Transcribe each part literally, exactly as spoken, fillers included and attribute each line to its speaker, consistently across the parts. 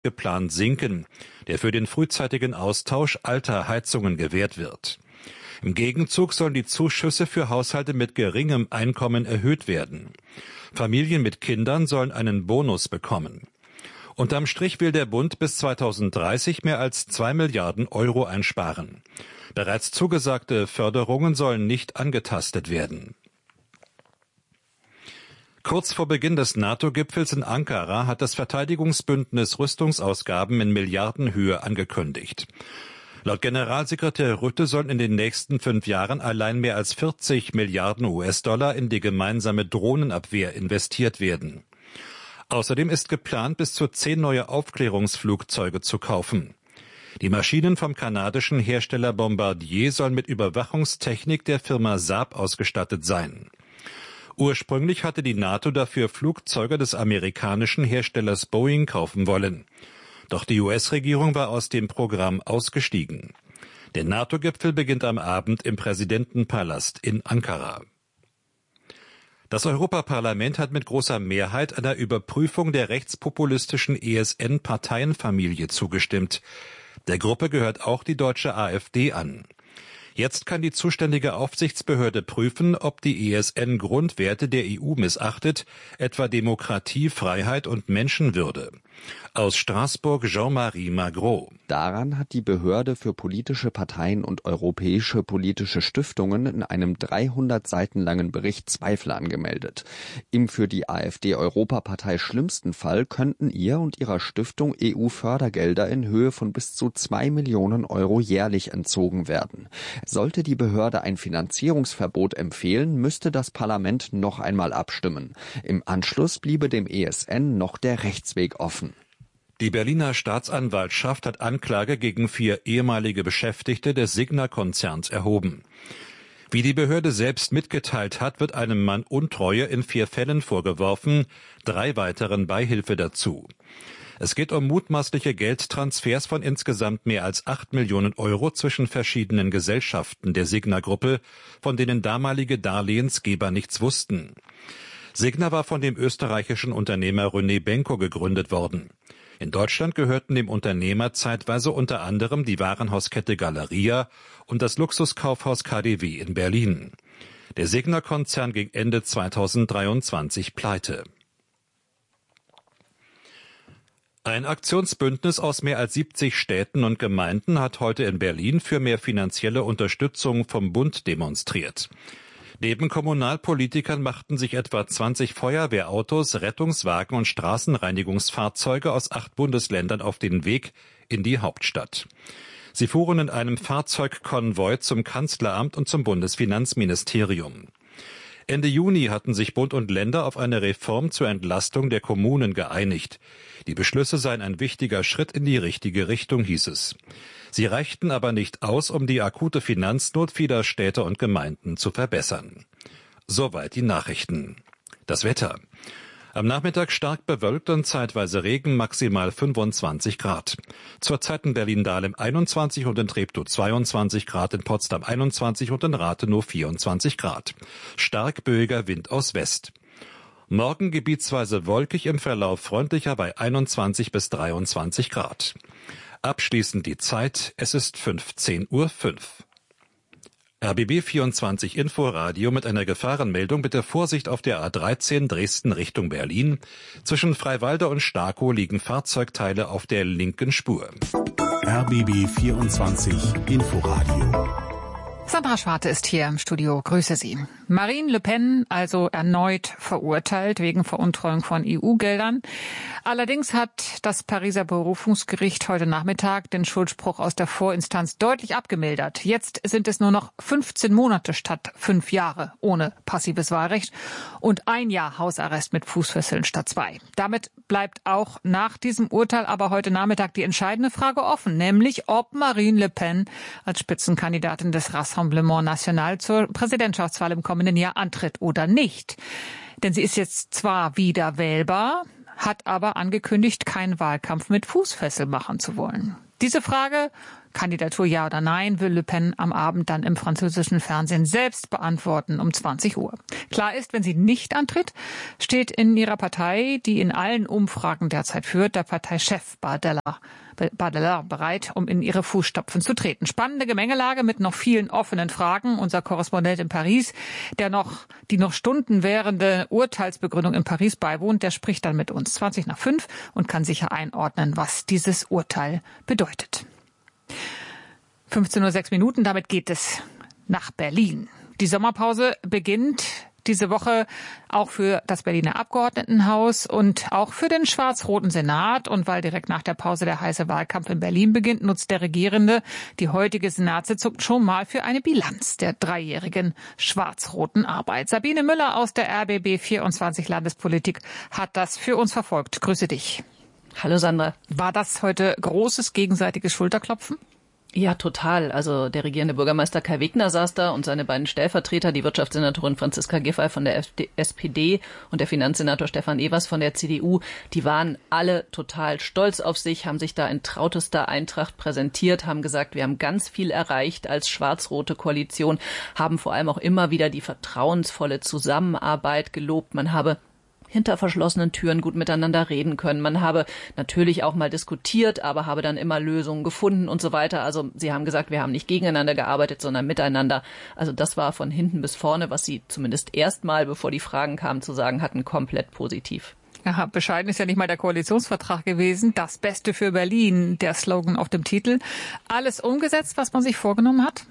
Speaker 1: geplant sinken, der für den frühzeitigen Austausch alter Heizungen gewährt wird. Im Gegenzug sollen die Zuschüsse für Haushalte mit geringem Einkommen erhöht werden. Familien mit Kindern sollen einen Bonus bekommen. Unterm Strich will der Bund bis zweitausenddreißig mehr als zwei Milliarden Euro einsparen. Bereits zugesagte Förderungen sollen nicht angetastet werden. Kurz vor Beginn des NATO-Gipfels in Ankara hat das Verteidigungsbündnis Rüstungsausgaben in Milliardenhöhe angekündigt. Laut Generalsekretär Rutte sollen in den nächsten fünf Jahren allein mehr als vierzig Milliarden U S-Dollar in die gemeinsame Drohnenabwehr investiert werden. Außerdem ist geplant, bis zu zehn neue Aufklärungsflugzeuge zu kaufen. Die Maschinen vom kanadischen Hersteller Bombardier sollen mit Überwachungstechnik der Firma Saab ausgestattet sein. Ursprünglich hatte die NATO dafür Flugzeuge des amerikanischen Herstellers Boeing kaufen wollen. Doch die U S-Regierung war aus dem Programm ausgestiegen. Der NATO-Gipfel beginnt am Abend im Präsidentenpalast in Ankara. Das Europaparlament hat mit großer Mehrheit einer Überprüfung der rechtspopulistischen E S N-Parteienfamilie zugestimmt. Der Gruppe gehört auch die deutsche AfD an. Jetzt kann die zuständige Aufsichtsbehörde prüfen, ob die E S N Grundwerte der E U missachtet, etwa Demokratie, Freiheit und Menschenwürde. Aus Straßburg Jean-Marie Magro.
Speaker 2: Daran hat die Behörde für politische Parteien und europäische politische Stiftungen in einem dreihundert Seiten langen Bericht Zweifel angemeldet. Im für die AfD-Europapartei schlimmsten Fall könnten ihr und ihrer Stiftung E U-Fördergelder in Höhe von bis zu zwei Millionen Euro jährlich entzogen werden. Sollte die Behörde ein Finanzierungsverbot empfehlen, müsste das Parlament noch einmal abstimmen. Im Anschluss bliebe dem E S N noch der Rechtsweg offen.
Speaker 1: Die Berliner Staatsanwaltschaft hat Anklage gegen vier ehemalige Beschäftigte des Signa-Konzerns erhoben. Wie die Behörde selbst mitgeteilt hat, wird einem Mann Untreue in vier Fällen vorgeworfen, drei weiteren Beihilfe dazu. Es geht um mutmaßliche Geldtransfers von insgesamt mehr als acht Millionen Euro zwischen verschiedenen Gesellschaften der Signa-Gruppe, von denen damalige Darlehensgeber nichts wussten. Signa war von dem österreichischen Unternehmer René Benko gegründet worden. In Deutschland gehörten dem Unternehmer zeitweise unter anderem die Warenhauskette Galeria und das Luxuskaufhaus K D W in Berlin. Der Signa-Konzern ging Ende zweitausenddreiundzwanzig pleite. Ein Aktionsbündnis aus mehr als siebzig Städten und Gemeinden hat heute in Berlin für mehr finanzielle Unterstützung vom Bund demonstriert. Neben Kommunalpolitikern machten sich etwa zwanzig Feuerwehrautos, Rettungswagen und Straßenreinigungsfahrzeuge aus acht Bundesländern auf den Weg in die Hauptstadt. Sie fuhren in einem Fahrzeugkonvoi zum Kanzleramt und zum Bundesfinanzministerium. Ende Juni hatten sich Bund und Länder auf eine Reform zur Entlastung der Kommunen geeinigt. Die Beschlüsse seien ein wichtiger Schritt in die richtige Richtung, hieß es. Sie reichten aber nicht aus, um die akute Finanznot vieler Städte und Gemeinden zu verbessern. Soweit die Nachrichten. Das Wetter. Am Nachmittag stark bewölkt und zeitweise Regen, maximal fünfundzwanzig Grad. Zurzeit in Berlin-Dahlem einundzwanzig und in Treptow zweiundzwanzig Grad, in Potsdam einundzwanzig und in Rathenow vierundzwanzig Grad. Stark böiger Wind aus West. Morgen gebietsweise wolkig, im Verlauf freundlicher bei einundzwanzig bis dreiundzwanzig Grad. Abschließend die Zeit, es ist fünfzehn Uhr fünf. R B B vierundzwanzig Inforadio mit einer Gefahrenmeldung. Bitte Vorsicht auf der A dreizehn Dresden Richtung Berlin. Zwischen Freiwalde und Starkow liegen Fahrzeugteile auf der linken Spur.
Speaker 3: R B B vierundzwanzig Inforadio.
Speaker 4: Sandra Schwarte ist hier im Studio. Grüße Sie. Marine Le Pen also erneut verurteilt wegen Veruntreuung von E U-Geldern. Allerdings hat das Pariser Berufungsgericht heute Nachmittag den Schuldspruch aus der Vorinstanz deutlich abgemildert. Jetzt sind es nur noch fünfzehn Monate statt fünf Jahre ohne passives Wahlrecht und ein Jahr Hausarrest mit Fußfesseln statt zwei. Damit bleibt auch nach diesem Urteil aber heute Nachmittag die entscheidende Frage offen, nämlich ob Marine Le Pen als Spitzenkandidatin des Rassemblement National zur Präsidentschaftswahl im kommenden Jahr antritt oder nicht. Denn sie ist jetzt zwar wieder wählbar, hat aber angekündigt, keinen Wahlkampf mit Fußfessel machen zu wollen. Diese Frage Kandidatur ja oder nein, will Le Pen am Abend dann im französischen Fernsehen selbst beantworten um zwanzig Uhr. Klar ist, wenn sie nicht antritt, steht in ihrer Partei, die in allen Umfragen derzeit führt, der Parteichef Bardella, Bardella bereit, um in ihre Fußstapfen zu treten. Spannende Gemengelage mit noch vielen offenen Fragen. Unser Korrespondent in Paris, der noch die noch Stunden währende Urteilsbegründung in Paris beiwohnt, der spricht dann mit uns zwanzig nach fünf und kann sicher einordnen, was dieses Urteil bedeutet. fünfzehn Uhr sechs Minuten, damit geht es nach Berlin. Die Sommerpause beginnt diese Woche auch für das Berliner Abgeordnetenhaus und auch für den schwarz-roten Senat. Und weil direkt nach der Pause der heiße Wahlkampf in Berlin beginnt, nutzt der Regierende die heutige Senatssitzung schon mal für eine Bilanz der dreijährigen schwarz-roten Arbeit. Sabine Müller aus der R B B vierundzwanzig Landespolitik hat das für uns verfolgt. Grüße dich.
Speaker 5: Hallo Sandra.
Speaker 4: War das heute großes gegenseitiges Schulterklopfen?
Speaker 5: Ja, total. Also der regierende Bürgermeister Kai Wegner saß da und seine beiden Stellvertreter, die Wirtschaftssenatorin Franziska Giffey von der S P D und der Finanzsenator Stefan Evers von der C D U, die waren alle total stolz auf sich, haben sich da in trautester Eintracht präsentiert, haben gesagt, wir haben ganz viel erreicht als schwarz-rote Koalition, haben vor allem auch immer wieder die vertrauensvolle Zusammenarbeit gelobt. Man habe hinter verschlossenen Türen gut miteinander reden können. Man habe natürlich auch mal diskutiert, aber habe dann immer Lösungen gefunden und so weiter. Also sie haben gesagt, wir haben nicht gegeneinander gearbeitet, sondern miteinander. Also das war von hinten bis vorne, was sie zumindest erstmal, bevor die Fragen kamen, zu sagen hatten, komplett positiv.
Speaker 4: Ja, bescheiden ist ja nicht mal der Koalitionsvertrag gewesen. Das Beste für Berlin, der Slogan auf dem Titel. Alles umgesetzt, was man sich vorgenommen hat?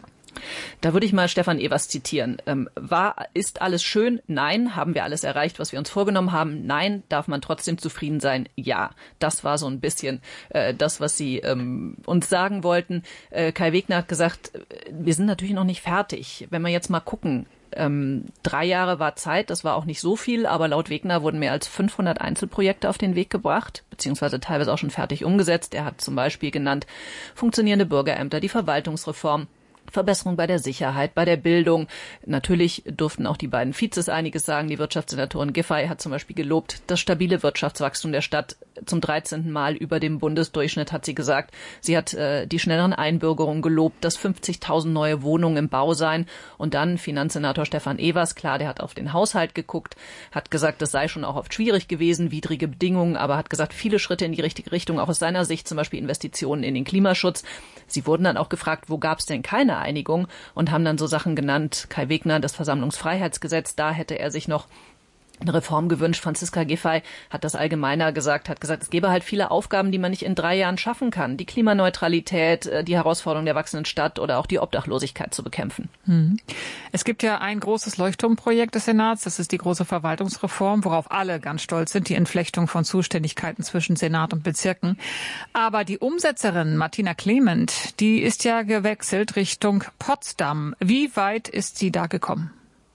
Speaker 5: Da würde ich mal Stefan Evers zitieren. Ähm, war, ist alles schön? Nein. Haben wir alles erreicht, was wir uns vorgenommen haben? Nein. Darf man trotzdem zufrieden sein? Ja. Das war so ein bisschen äh, das, was sie ähm, uns sagen wollten. Äh, Kai Wegner hat gesagt, wir sind natürlich noch nicht fertig. Wenn wir jetzt mal gucken, ähm, drei Jahre war Zeit, das war auch nicht so viel, aber laut Wegner wurden mehr als fünfhundert Einzelprojekte auf den Weg gebracht, beziehungsweise teilweise auch schon fertig umgesetzt. Er hat zum Beispiel genannt, funktionierende Bürgerämter, die Verwaltungsreform, Verbesserung bei der Sicherheit, bei der Bildung. Natürlich durften auch die beiden Vizes einiges sagen. Die Wirtschaftssenatorin Giffey hat zum Beispiel gelobt, das stabile Wirtschaftswachstum der Stadt zum dreizehnten Mal über dem Bundesdurchschnitt, hat sie gesagt. Sie hat äh, die schnelleren Einbürgerungen gelobt, dass fünfzigtausend neue Wohnungen im Bau seien. Und dann Finanzsenator Stefan Evers, klar, der hat auf den Haushalt geguckt, hat gesagt, das sei schon auch oft schwierig gewesen, widrige Bedingungen, aber hat gesagt, viele Schritte in die richtige Richtung, auch aus seiner Sicht, zum Beispiel Investitionen in den Klimaschutz. Sie wurden dann auch gefragt, wo gab es denn keine Einigung, und haben dann so Sachen genannt. Kai Wegner, das Versammlungsfreiheitsgesetz, da hätte er sich noch eine Reform gewünscht. Franziska Giffey hat das allgemeiner gesagt, hat gesagt, es gäbe halt viele Aufgaben, die man nicht in drei Jahren schaffen kann. Die Klimaneutralität, die Herausforderung der wachsenden Stadt oder auch die Obdachlosigkeit zu bekämpfen.
Speaker 4: Hm. Es gibt ja ein großes Leuchtturmprojekt des Senats, das ist die große Verwaltungsreform, worauf alle ganz stolz sind, die Entflechtung von Zuständigkeiten zwischen Senat und Bezirken. Aber die Umsetzerin Martina Clement, die ist ja gewechselt Richtung Potsdam. Wie weit ist sie da gekommen?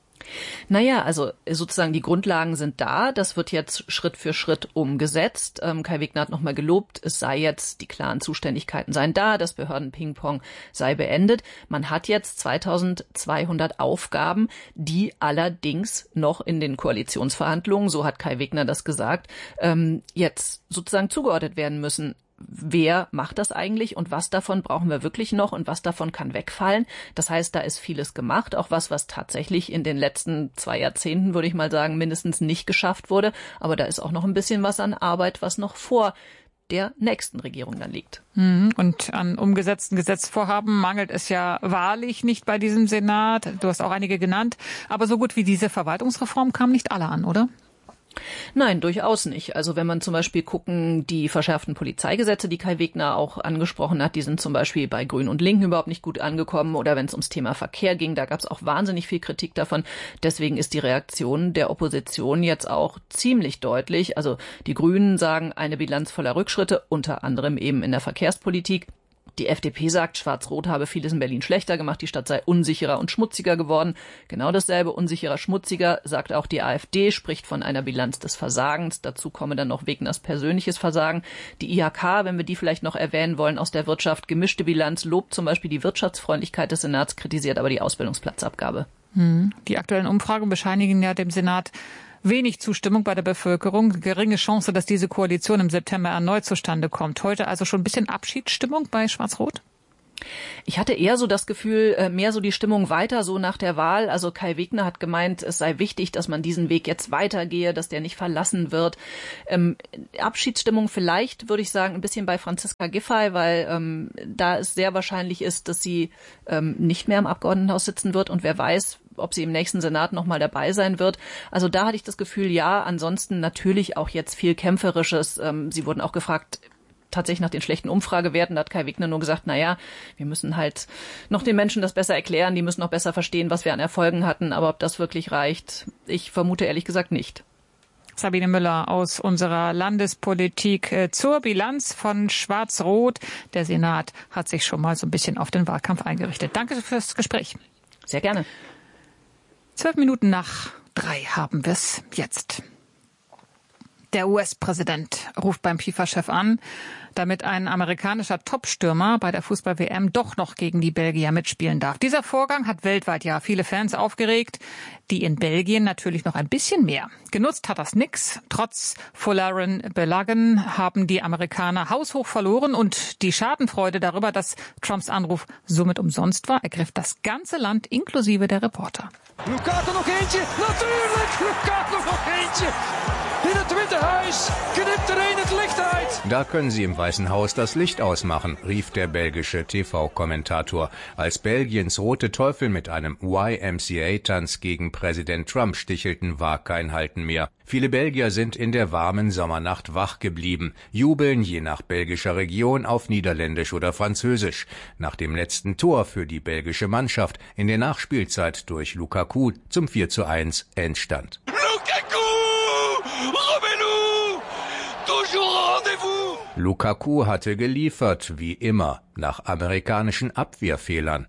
Speaker 5: Naja, also sozusagen die Grundlagen sind da. Das wird jetzt Schritt für Schritt umgesetzt. Ähm, Kai Wegner hat nochmal gelobt, es sei jetzt, die klaren Zuständigkeiten seien da, das Behörden-Ping-Pong sei beendet. Man hat jetzt zweitausendzweihundert Aufgaben, die allerdings noch in den Koalitionsverhandlungen, so hat Kai Wegner das gesagt, ähm, jetzt sozusagen zugeordnet werden müssen. Wer macht das eigentlich und was davon brauchen wir wirklich noch und was davon kann wegfallen? Das heißt, da ist vieles gemacht, auch was, was tatsächlich in den letzten zwei Jahrzehnten, würde ich mal sagen, mindestens nicht geschafft wurde. Aber da ist auch noch ein bisschen was an Arbeit, was noch vor der nächsten Regierung dann liegt.
Speaker 4: Und an umgesetzten Gesetzvorhaben mangelt es ja wahrlich nicht bei diesem Senat. Du hast auch einige genannt. Aber so gut wie diese Verwaltungsreform kamen nicht alle an, oder?
Speaker 5: Nein, durchaus nicht. Also wenn man zum Beispiel gucken, die verschärften Polizeigesetze, die Kai Wegner auch angesprochen hat, die sind zum Beispiel bei Grünen und Linken überhaupt nicht gut angekommen. Oder wenn es ums Thema Verkehr ging, da gab es auch wahnsinnig viel Kritik davon. Deswegen ist die Reaktion der Opposition jetzt auch ziemlich deutlich. Also die Grünen sagen, eine Bilanz voller Rückschritte, unter anderem eben in der Verkehrspolitik. Die F D P sagt, Schwarz-Rot habe vieles in Berlin schlechter gemacht, die Stadt sei unsicherer und schmutziger geworden. Genau dasselbe, unsicherer, schmutziger, sagt auch die AfD, spricht von einer Bilanz des Versagens. Dazu komme dann noch Wegners persönliches Versagen. Die I H K, wenn wir die vielleicht noch erwähnen wollen, aus der Wirtschaft, gemischte Bilanz, lobt zum Beispiel die Wirtschaftsfreundlichkeit des Senats, kritisiert aber die Ausbildungsplatzabgabe.
Speaker 4: Die aktuellen Umfragen bescheinigen ja dem Senat wenig Zustimmung bei der Bevölkerung, geringe Chance, dass diese Koalition im September erneut zustande kommt. Heute also schon ein bisschen Abschiedsstimmung bei Schwarz-Rot?
Speaker 5: Ich hatte eher so das Gefühl, mehr so die Stimmung weiter so nach der Wahl. Also Kai Wegner hat gemeint, es sei wichtig, dass man diesen Weg jetzt weitergehe, dass der nicht verlassen wird. Ähm, Abschiedsstimmung vielleicht, würde ich sagen, ein bisschen bei Franziska Giffey, weil ähm, da es sehr wahrscheinlich ist, dass sie ähm, nicht mehr im Abgeordnetenhaus sitzen wird und wer weiß, ob sie im nächsten Senat nochmal dabei sein wird. Also da hatte ich das Gefühl, ja, ansonsten natürlich auch jetzt viel Kämpferisches. Ähm, sie wurden auch gefragt, tatsächlich nach den schlechten Umfragewerten, da hat Kai Wegner nur gesagt, na ja, wir müssen halt noch den Menschen das besser erklären, die müssen noch besser verstehen, was wir an Erfolgen hatten, aber ob das wirklich reicht, ich vermute ehrlich gesagt nicht.
Speaker 4: Sabine Müller aus unserer Landespolitik zur Bilanz von Schwarz-Rot. Der Senat hat sich schon mal so ein bisschen auf den Wahlkampf eingerichtet. Danke fürs Gespräch.
Speaker 5: Sehr gerne.
Speaker 4: Zwölf Minuten nach drei haben wir es jetzt. Der U S-Präsident ruft beim FIFA-Chef an, damit ein amerikanischer Top-Stürmer bei der Fußball-W M doch noch gegen die Belgier mitspielen darf. Dieser Vorgang hat weltweit ja viele Fans aufgeregt, die in Belgien natürlich noch ein bisschen mehr. Genutzt hat das nix. Trotz Folarin Balogun haben die Amerikaner haushoch verloren und die Schadenfreude darüber, dass Trumps Anruf somit umsonst war, ergriff das ganze Land inklusive der Reporter.
Speaker 6: Lukaku nog eentje, natuurlijk! Lukaku nog eentje! In het Witte Huis knippt er een het Licht uit.
Speaker 7: Da können Sie im Weißen Haus das Licht ausmachen, rief der belgische T V-Kommentator, als Belgiens Rote Teufel mit einem Y M C A-Tanz gegen Präsident Trump stichelten, war kein Halten mehr. Viele Belgier sind in der warmen Sommernacht wach geblieben, jubeln je nach belgischer Region auf Niederländisch oder Französisch. Nach dem letzten Tor für die belgische Mannschaft in der Nachspielzeit durch Lukaku zum vier zu eins Endstand.
Speaker 6: Lukaku! Romelu! Toujours rendezvous!
Speaker 7: Lukaku hatte geliefert, wie immer, nach amerikanischen Abwehrfehlern.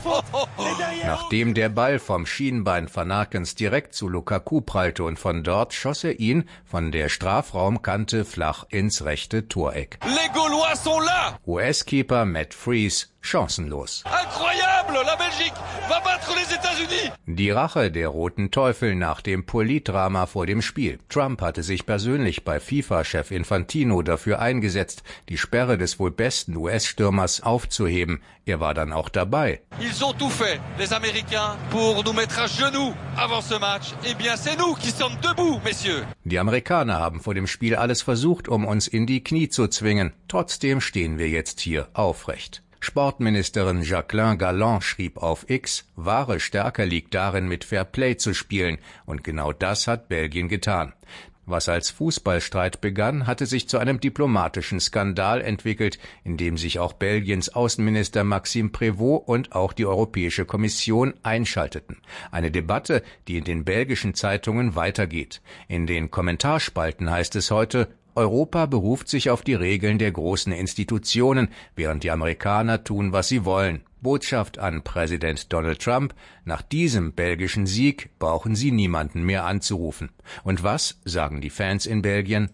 Speaker 7: Nachdem der Ball vom Schienbein Van Akens direkt zu Lukaku prallte und von dort schoss er ihn von der Strafraumkante flach ins rechte Toreck.
Speaker 6: Les Gaulois sont là!
Speaker 7: U S-Keeper Matt Freese chancenlos.
Speaker 6: Incroyable! La Belgique va battre les États-Unis!
Speaker 7: Die Rache der Roten Teufel nach dem Politdrama vor dem Spiel. Trump hatte sich persönlich bei FIFA-Chef Infantino dafür eingesetzt, die Sperre des wohl besten U S-Stürmers aufzuheben. Er war dann auch dabei.
Speaker 6: Ils ont tout fait, les Américains, pour nous mettre à genoux avant ce match. Eh bien, c'est nous qui sommes debout, messieurs.
Speaker 7: Die Amerikaner haben vor dem Spiel alles versucht, um uns in die Knie zu zwingen. Trotzdem stehen wir jetzt hier aufrecht. Sportministerin Jacqueline Galland schrieb auf X, wahre Stärke liegt darin, mit Fair Play zu spielen. Und genau das hat Belgien getan. Was als Fußballstreit begann, hatte sich zu einem diplomatischen Skandal entwickelt, in dem sich auch Belgiens Außenminister Maxime Prévost und auch die Europäische Kommission einschalteten. Eine Debatte, die in den belgischen Zeitungen weitergeht. In den Kommentarspalten heißt es heute, Europa beruft sich auf die Regeln der großen Institutionen, während die Amerikaner tun, was sie wollen. Botschaft an Präsident Donald Trump, nach diesem belgischen Sieg brauchen Sie niemanden mehr anzurufen. Und was sagen die Fans in Belgien?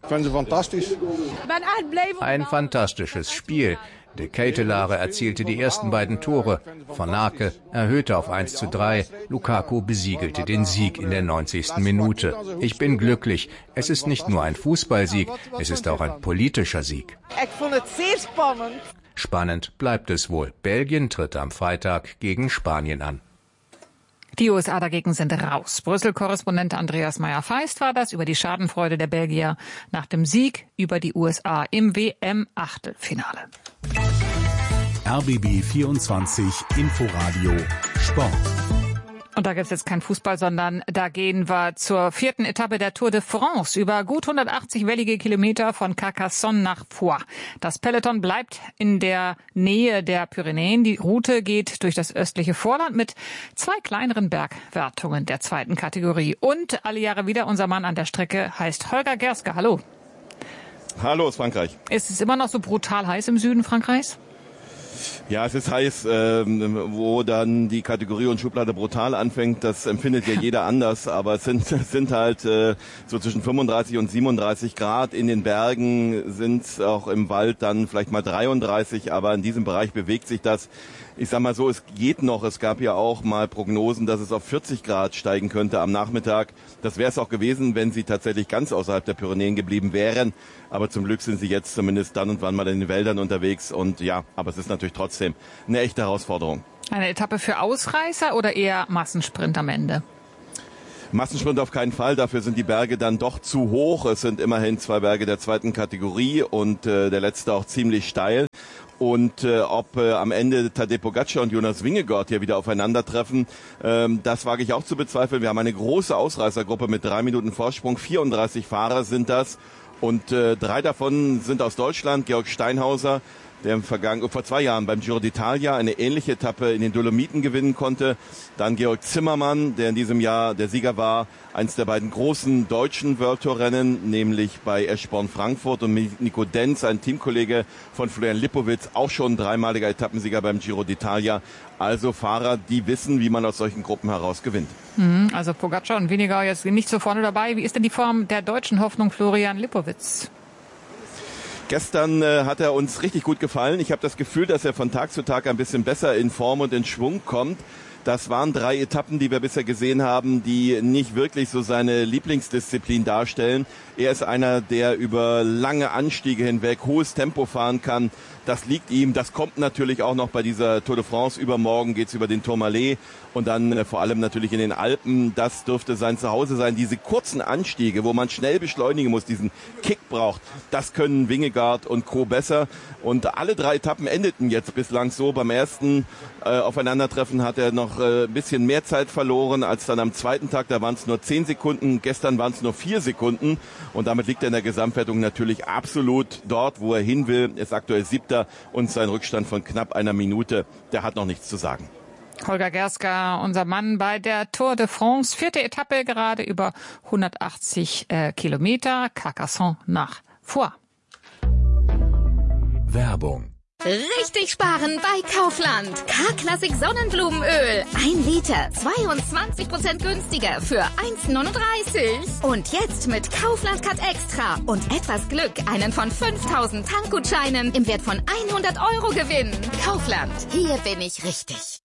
Speaker 7: Ein fantastisches Spiel. De Ketelare erzielte die ersten beiden Tore. Van Aken erhöhte auf eins zu drei. Lukaku besiegelte den Sieg in der neunzigsten Minute. Ich bin glücklich. Es ist nicht nur ein Fußballsieg, es ist auch ein politischer Sieg. Spannend bleibt es wohl. Belgien tritt am Freitag gegen Spanien an.
Speaker 4: Die U S A dagegen sind raus. Brüssel-Korrespondent Andreas Meyer-Feist war das über die Schadenfreude der Belgier nach dem Sieg über die U S A im W M-Achtelfinale.
Speaker 3: R B B vierundzwanzig Inforadio Sport.
Speaker 4: Und da gibt's jetzt kein Fußball, sondern da gehen wir zur vierten Etappe der Tour de France über gut hundertachtzig wellige Kilometer von Carcassonne nach Foix. Das Peloton bleibt in der Nähe der Pyrenäen. Die Route geht durch das östliche Vorland mit zwei kleineren Bergwertungen der zweiten Kategorie. Und alle Jahre wieder unser Mann an der Strecke heißt Holger Gerske. Hallo.
Speaker 8: Hallo aus Frankreich.
Speaker 4: Ist es immer noch so brutal heiß im Süden Frankreichs?
Speaker 8: Ja, es ist heiß, ähm, wo dann die Kategorie und Schublade brutal anfängt. Das empfindet ja jeder anders, aber es sind, es sind halt äh, so zwischen fünfunddreißig und siebenunddreißig Grad. In den Bergen sind es auch im Wald dann vielleicht mal dreiunddreißig, aber in diesem Bereich bewegt sich das. Ich sag mal so, es geht noch. Es gab ja auch mal Prognosen, dass es auf vierzig Grad steigen könnte am Nachmittag. Das wäre es auch gewesen, wenn sie tatsächlich ganz außerhalb der Pyrenäen geblieben wären. Aber zum Glück sind sie jetzt zumindest dann und wann mal in den Wäldern unterwegs. Und ja, aber es ist natürlich natürlich trotzdem eine echte Herausforderung.
Speaker 4: Eine Etappe für Ausreißer oder eher Massensprint am Ende?
Speaker 8: Massensprint auf keinen Fall, dafür sind die Berge dann doch zu hoch. Es sind immerhin zwei Berge der zweiten Kategorie und äh, der letzte auch ziemlich steil. Und äh, ob äh, am Ende Tadej Pogačar und Jonas Vingegaard hier wieder aufeinandertreffen, ähm, das wage ich auch zu bezweifeln. Wir haben eine große Ausreißergruppe mit drei Minuten Vorsprung, vierunddreißig Fahrer sind das. Und äh, drei davon sind aus Deutschland, Georg Steinhauser, der im vergangenen, vor zwei Jahren beim Giro d'Italia eine ähnliche Etappe in den Dolomiten gewinnen konnte. Dann Georg Zimmermann, der in diesem Jahr der Sieger war, eins der beiden großen deutschen World Tour Rennen, nämlich bei Eschborn Frankfurt, und Nico Denz, ein Teamkollege von Florian Lipowitz, auch schon dreimaliger Etappensieger beim Giro d'Italia. Also Fahrer, die wissen, wie man aus solchen Gruppen heraus gewinnt.
Speaker 4: Also Pogačar und Vingegaard jetzt nicht so vorne dabei. Wie ist denn die Form der deutschen Hoffnung Florian Lipowitz?
Speaker 8: Gestern äh, hat er uns richtig gut gefallen. Ich habe das Gefühl, dass er von Tag zu Tag ein bisschen besser in Form und in Schwung kommt. Das waren drei Etappen, die wir bisher gesehen haben, die nicht wirklich so seine Lieblingsdisziplin darstellen. Er ist einer, der über lange Anstiege hinweg hohes Tempo fahren kann. Das liegt ihm. Das kommt natürlich auch noch bei dieser Tour de France. Übermorgen geht's über den Tourmalet und dann äh, vor allem natürlich in den Alpen. Das dürfte sein Zuhause sein. Diese kurzen Anstiege, wo man schnell beschleunigen muss, diesen Kick braucht, das können Vingegaard und Co. besser. Und alle drei Etappen endeten jetzt bislang so. Beim ersten äh, Aufeinandertreffen hat er noch äh, ein bisschen mehr Zeit verloren als dann am zweiten Tag. Da waren es nur zehn Sekunden. Gestern waren es nur vier Sekunden. Und damit liegt er in der Gesamtwertung natürlich absolut dort, wo er hin will. Er ist aktuell Siebter und sein Rückstand von knapp einer Minute, der hat noch nichts zu sagen.
Speaker 4: Holger Gerska, unser Mann bei der Tour de France. Vierte Etappe, gerade über hundertachtzig äh, Kilometer. Carcassonne nach Foix.
Speaker 3: Werbung.
Speaker 9: Richtig sparen bei Kaufland. K-Klassik Sonnenblumenöl. Ein Liter, zweiundzwanzig Prozent günstiger für eins neununddreißig. Und jetzt mit Kaufland Cut Extra und etwas Glück einen von fünftausend Tankgutscheinen im Wert von hundert Euro gewinnen. Kaufland, hier bin ich richtig.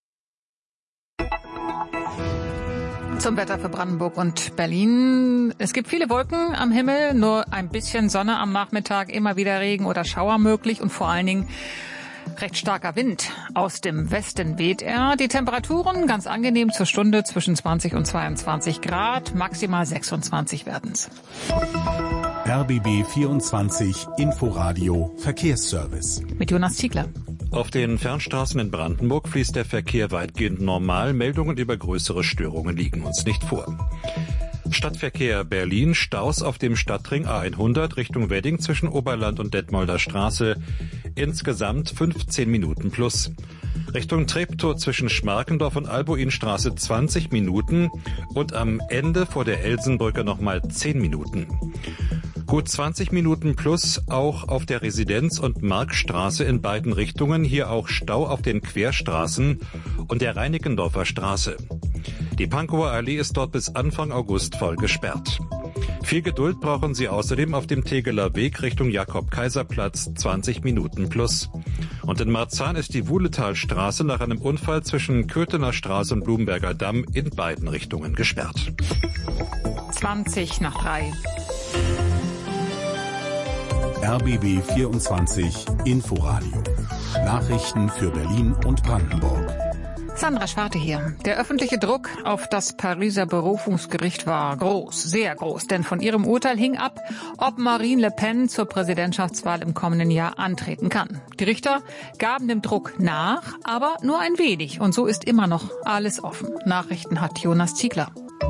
Speaker 4: Zum Wetter für Brandenburg und Berlin. Es gibt viele Wolken am Himmel, nur ein bisschen Sonne am Nachmittag, immer wieder Regen oder Schauer möglich und vor allen Dingen recht starker Wind. Aus dem Westen weht er. Die Temperaturen ganz angenehm zur Stunde zwischen zwanzig und zweiundzwanzig Grad, maximal sechsundzwanzig werden's.
Speaker 3: R B B vierundzwanzig Inforadio Verkehrsservice.
Speaker 4: Mit Jonas Ziegler.
Speaker 1: Auf den Fernstraßen in Brandenburg fließt der Verkehr weitgehend normal. Meldungen über größere Störungen liegen uns nicht vor. Stadtverkehr Berlin, Staus auf dem Stadtring A hundert Richtung Wedding zwischen Oberland und Detmolder Straße. Insgesamt fünfzehn Minuten plus. Richtung Treptow zwischen Schmarkendorf und Albuinstraße zwanzig Minuten und am Ende vor der Elsenbrücke nochmal zehn Minuten. Gut zwanzig Minuten plus auch auf der Residenz- und Markstraße in beiden Richtungen. Hier auch Stau auf den Querstraßen und der Reinickendorfer Straße. Die Pankower Allee ist dort bis Anfang August voll gesperrt. Viel Geduld brauchen Sie außerdem auf dem Tegeler Weg Richtung Jakob-Kaiser-Platz, zwanzig Minuten plus. Und in Marzahn ist die Wuhletalstraße nach einem Unfall zwischen Köthener Straße und Blumenberger Damm in beiden Richtungen gesperrt.
Speaker 4: zwanzig nach drei.
Speaker 3: R B B vierundzwanzig Inforadio. Nachrichten für Berlin und Brandenburg.
Speaker 4: Sandra Schwarte hier. Der öffentliche Druck auf das Pariser Berufungsgericht war groß, sehr groß, denn von ihrem Urteil hing ab, ob Marine Le Pen zur Präsidentschaftswahl im kommenden Jahr antreten kann. Die Richter gaben dem Druck nach, aber nur ein wenig. Und so ist immer noch alles offen. Nachrichten hat Jonas Ziegler.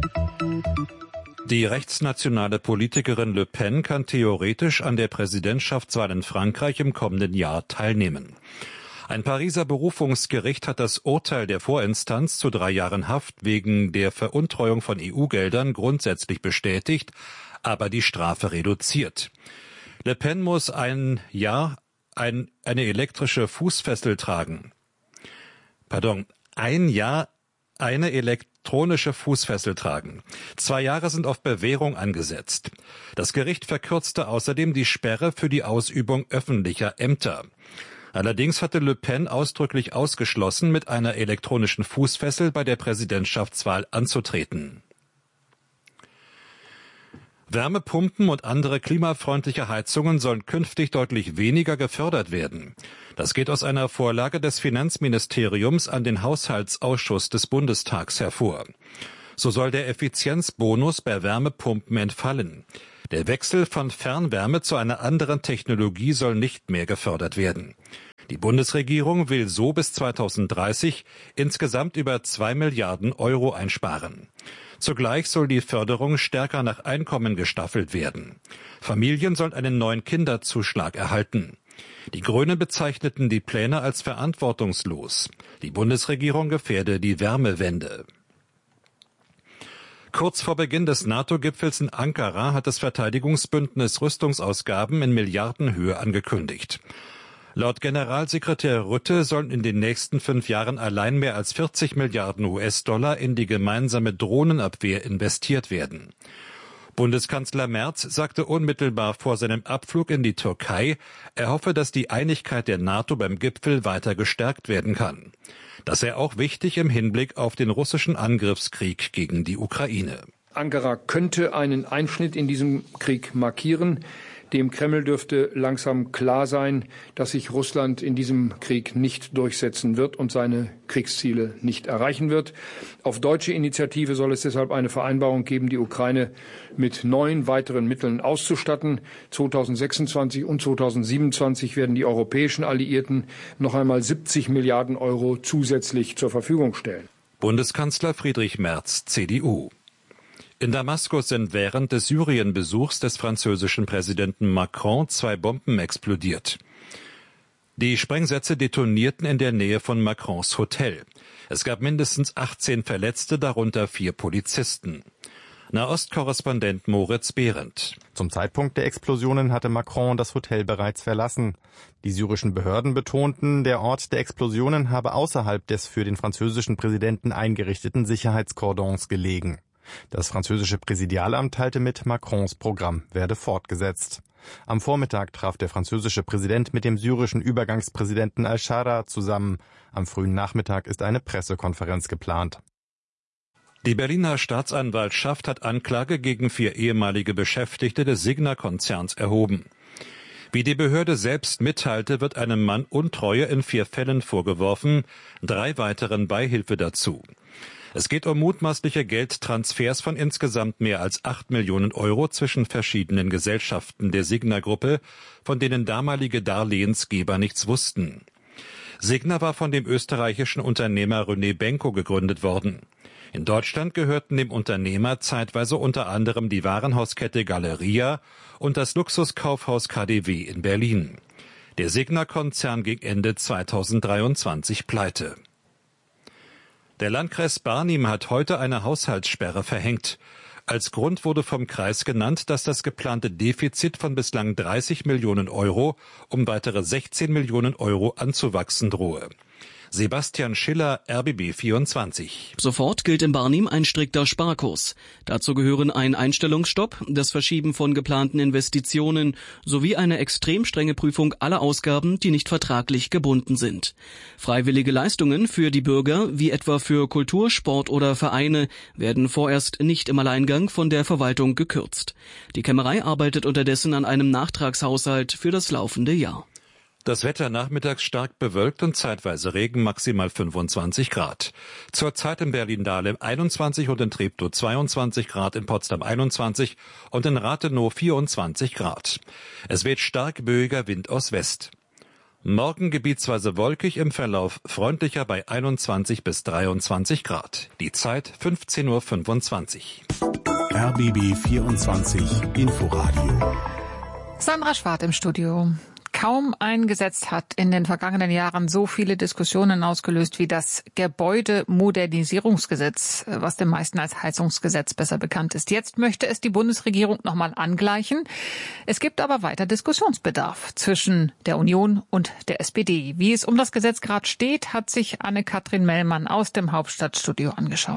Speaker 1: Die rechtsnationale Politikerin Le Pen kann theoretisch an der Präsidentschaftswahl in Frankreich im kommenden Jahr teilnehmen. Ein Pariser Berufungsgericht hat das Urteil der Vorinstanz zu drei Jahren Haft wegen der Veruntreuung von E U-Geldern grundsätzlich bestätigt, aber die Strafe reduziert. Le Pen muss ein Jahr ein, eine elektrische Fußfessel tragen. Pardon, ein Jahr eine elektronische Fußfessel tragen. Zwei Jahre sind auf Bewährung angesetzt. Das Gericht verkürzte außerdem die Sperre für die Ausübung öffentlicher Ämter. Allerdings hatte Le Pen ausdrücklich ausgeschlossen, mit einer elektronischen Fußfessel bei der Präsidentschaftswahl anzutreten. Wärmepumpen und andere klimafreundliche Heizungen sollen künftig deutlich weniger gefördert werden. Das geht aus einer Vorlage des Finanzministeriums an den Haushaltsausschuss des Bundestags hervor. So soll der Effizienzbonus bei Wärmepumpen entfallen. Der Wechsel von Fernwärme zu einer anderen Technologie soll nicht mehr gefördert werden. Die Bundesregierung will so bis zweitausenddreißig insgesamt über zwei Milliarden Euro einsparen. Zugleich soll die Förderung stärker nach Einkommen gestaffelt werden. Familien sollen einen neuen Kinderzuschlag erhalten. Die Grünen bezeichneten die Pläne als verantwortungslos. Die Bundesregierung gefährde die Wärmewende. Kurz vor Beginn des NATO-Gipfels in Ankara hat das Verteidigungsbündnis Rüstungsausgaben in Milliardenhöhe angekündigt. Laut Generalsekretär Rutte sollen in den nächsten fünf Jahren allein mehr als vierzig Milliarden U S-Dollar in die gemeinsame Drohnenabwehr investiert werden. Bundeskanzler Merz sagte unmittelbar vor seinem Abflug in die Türkei, er hoffe, dass die Einigkeit der NATO beim Gipfel weiter gestärkt werden kann. Das sei auch wichtig im Hinblick auf den russischen Angriffskrieg gegen die Ukraine.
Speaker 10: Ankara könnte einen Einschnitt in diesem Krieg markieren. Dem Kreml dürfte langsam klar sein, dass sich Russland in diesem Krieg nicht durchsetzen wird und seine Kriegsziele nicht erreichen wird. Auf deutsche Initiative soll es deshalb eine Vereinbarung geben, die Ukraine mit neun weiteren Mitteln auszustatten. zweitausendsechsundzwanzig und zweitausendsiebenundzwanzig werden die europäischen Alliierten noch einmal siebzig Milliarden Euro zusätzlich zur Verfügung stellen.
Speaker 1: Bundeskanzler Friedrich Merz, C D U. In Damaskus sind während des Syrien-Besuchs des französischen Präsidenten Macron zwei Bomben explodiert. Die Sprengsätze detonierten in der Nähe von Macrons Hotel. Es gab mindestens achtzehn Verletzte, darunter vier Polizisten. Nahostkorrespondent Moritz Behrendt.
Speaker 11: Zum Zeitpunkt der Explosionen hatte Macron das Hotel bereits verlassen. Die syrischen Behörden betonten, der Ort der Explosionen habe außerhalb des für den französischen Präsidenten eingerichteten Sicherheitskordons gelegen. Das französische Präsidialamt teilte mit, Macrons Programm werde fortgesetzt. Am Vormittag traf der französische Präsident mit dem syrischen Übergangspräsidenten al-Shara zusammen. Am frühen Nachmittag ist eine Pressekonferenz geplant.
Speaker 1: Die Berliner Staatsanwaltschaft hat Anklage gegen vier ehemalige Beschäftigte des Signa-Konzerns erhoben. Wie die Behörde selbst mitteilte, wird einem Mann Untreue in vier Fällen vorgeworfen, drei weiteren Beihilfe dazu. Es geht um mutmaßliche Geldtransfers von insgesamt mehr als acht Millionen Euro zwischen verschiedenen Gesellschaften der Signa-Gruppe, von denen damalige Darlehensgeber nichts wussten. Signa war von dem österreichischen Unternehmer René Benko gegründet worden. In Deutschland gehörten dem Unternehmer zeitweise unter anderem die Warenhauskette Galeria und das Luxuskaufhaus K D W in Berlin. Der Signa-Konzern ging Ende zweitausenddreiundzwanzig pleite. Der Landkreis Barnim hat heute eine Haushaltssperre verhängt. Als Grund wurde vom Kreis genannt, dass das geplante Defizit von bislang dreißig Millionen Euro um weitere sechzehn Millionen Euro anzuwachsen drohe. Sebastian Schiller, R B B vierundzwanzig.
Speaker 12: Sofort gilt in Barnim ein strikter Sparkurs. Dazu gehören ein Einstellungsstopp, das Verschieben von geplanten Investitionen sowie eine extrem strenge Prüfung aller Ausgaben, die nicht vertraglich gebunden sind. Freiwillige Leistungen für die Bürger, wie etwa für Kultur, Sport oder Vereine, werden vorerst nicht im Alleingang von der Verwaltung gekürzt. Die Kämmerei arbeitet unterdessen an einem Nachtragshaushalt für das laufende Jahr.
Speaker 1: Das Wetter nachmittags stark bewölkt und zeitweise Regen, maximal fünfundzwanzig Grad. Zurzeit in Berlin-Dahlem einundzwanzig und in Treptow zweiundzwanzig Grad, in Potsdam einundzwanzig und in Rathenow vierundzwanzig Grad. Es weht stark böiger Wind aus West. Morgen gebietsweise wolkig, im Verlauf freundlicher bei einundzwanzig bis dreiundzwanzig Grad. Die Zeit fünfzehn Uhr fünfundzwanzig.
Speaker 3: R B B vierundzwanzig Inforadio.
Speaker 4: Sandra Schwarz im Studio. Kaum ein Gesetz hat in den vergangenen Jahren so viele Diskussionen ausgelöst wie das Gebäudemodernisierungsgesetz, was den meisten als Heizungsgesetz besser bekannt ist. Jetzt möchte es die Bundesregierung nochmal angleichen. Es gibt aber weiter Diskussionsbedarf zwischen der Union und der S P D. Wie es um das Gesetz gerade steht, hat sich Anne-Kathrin Mellmann aus dem Hauptstadtstudio angeschaut.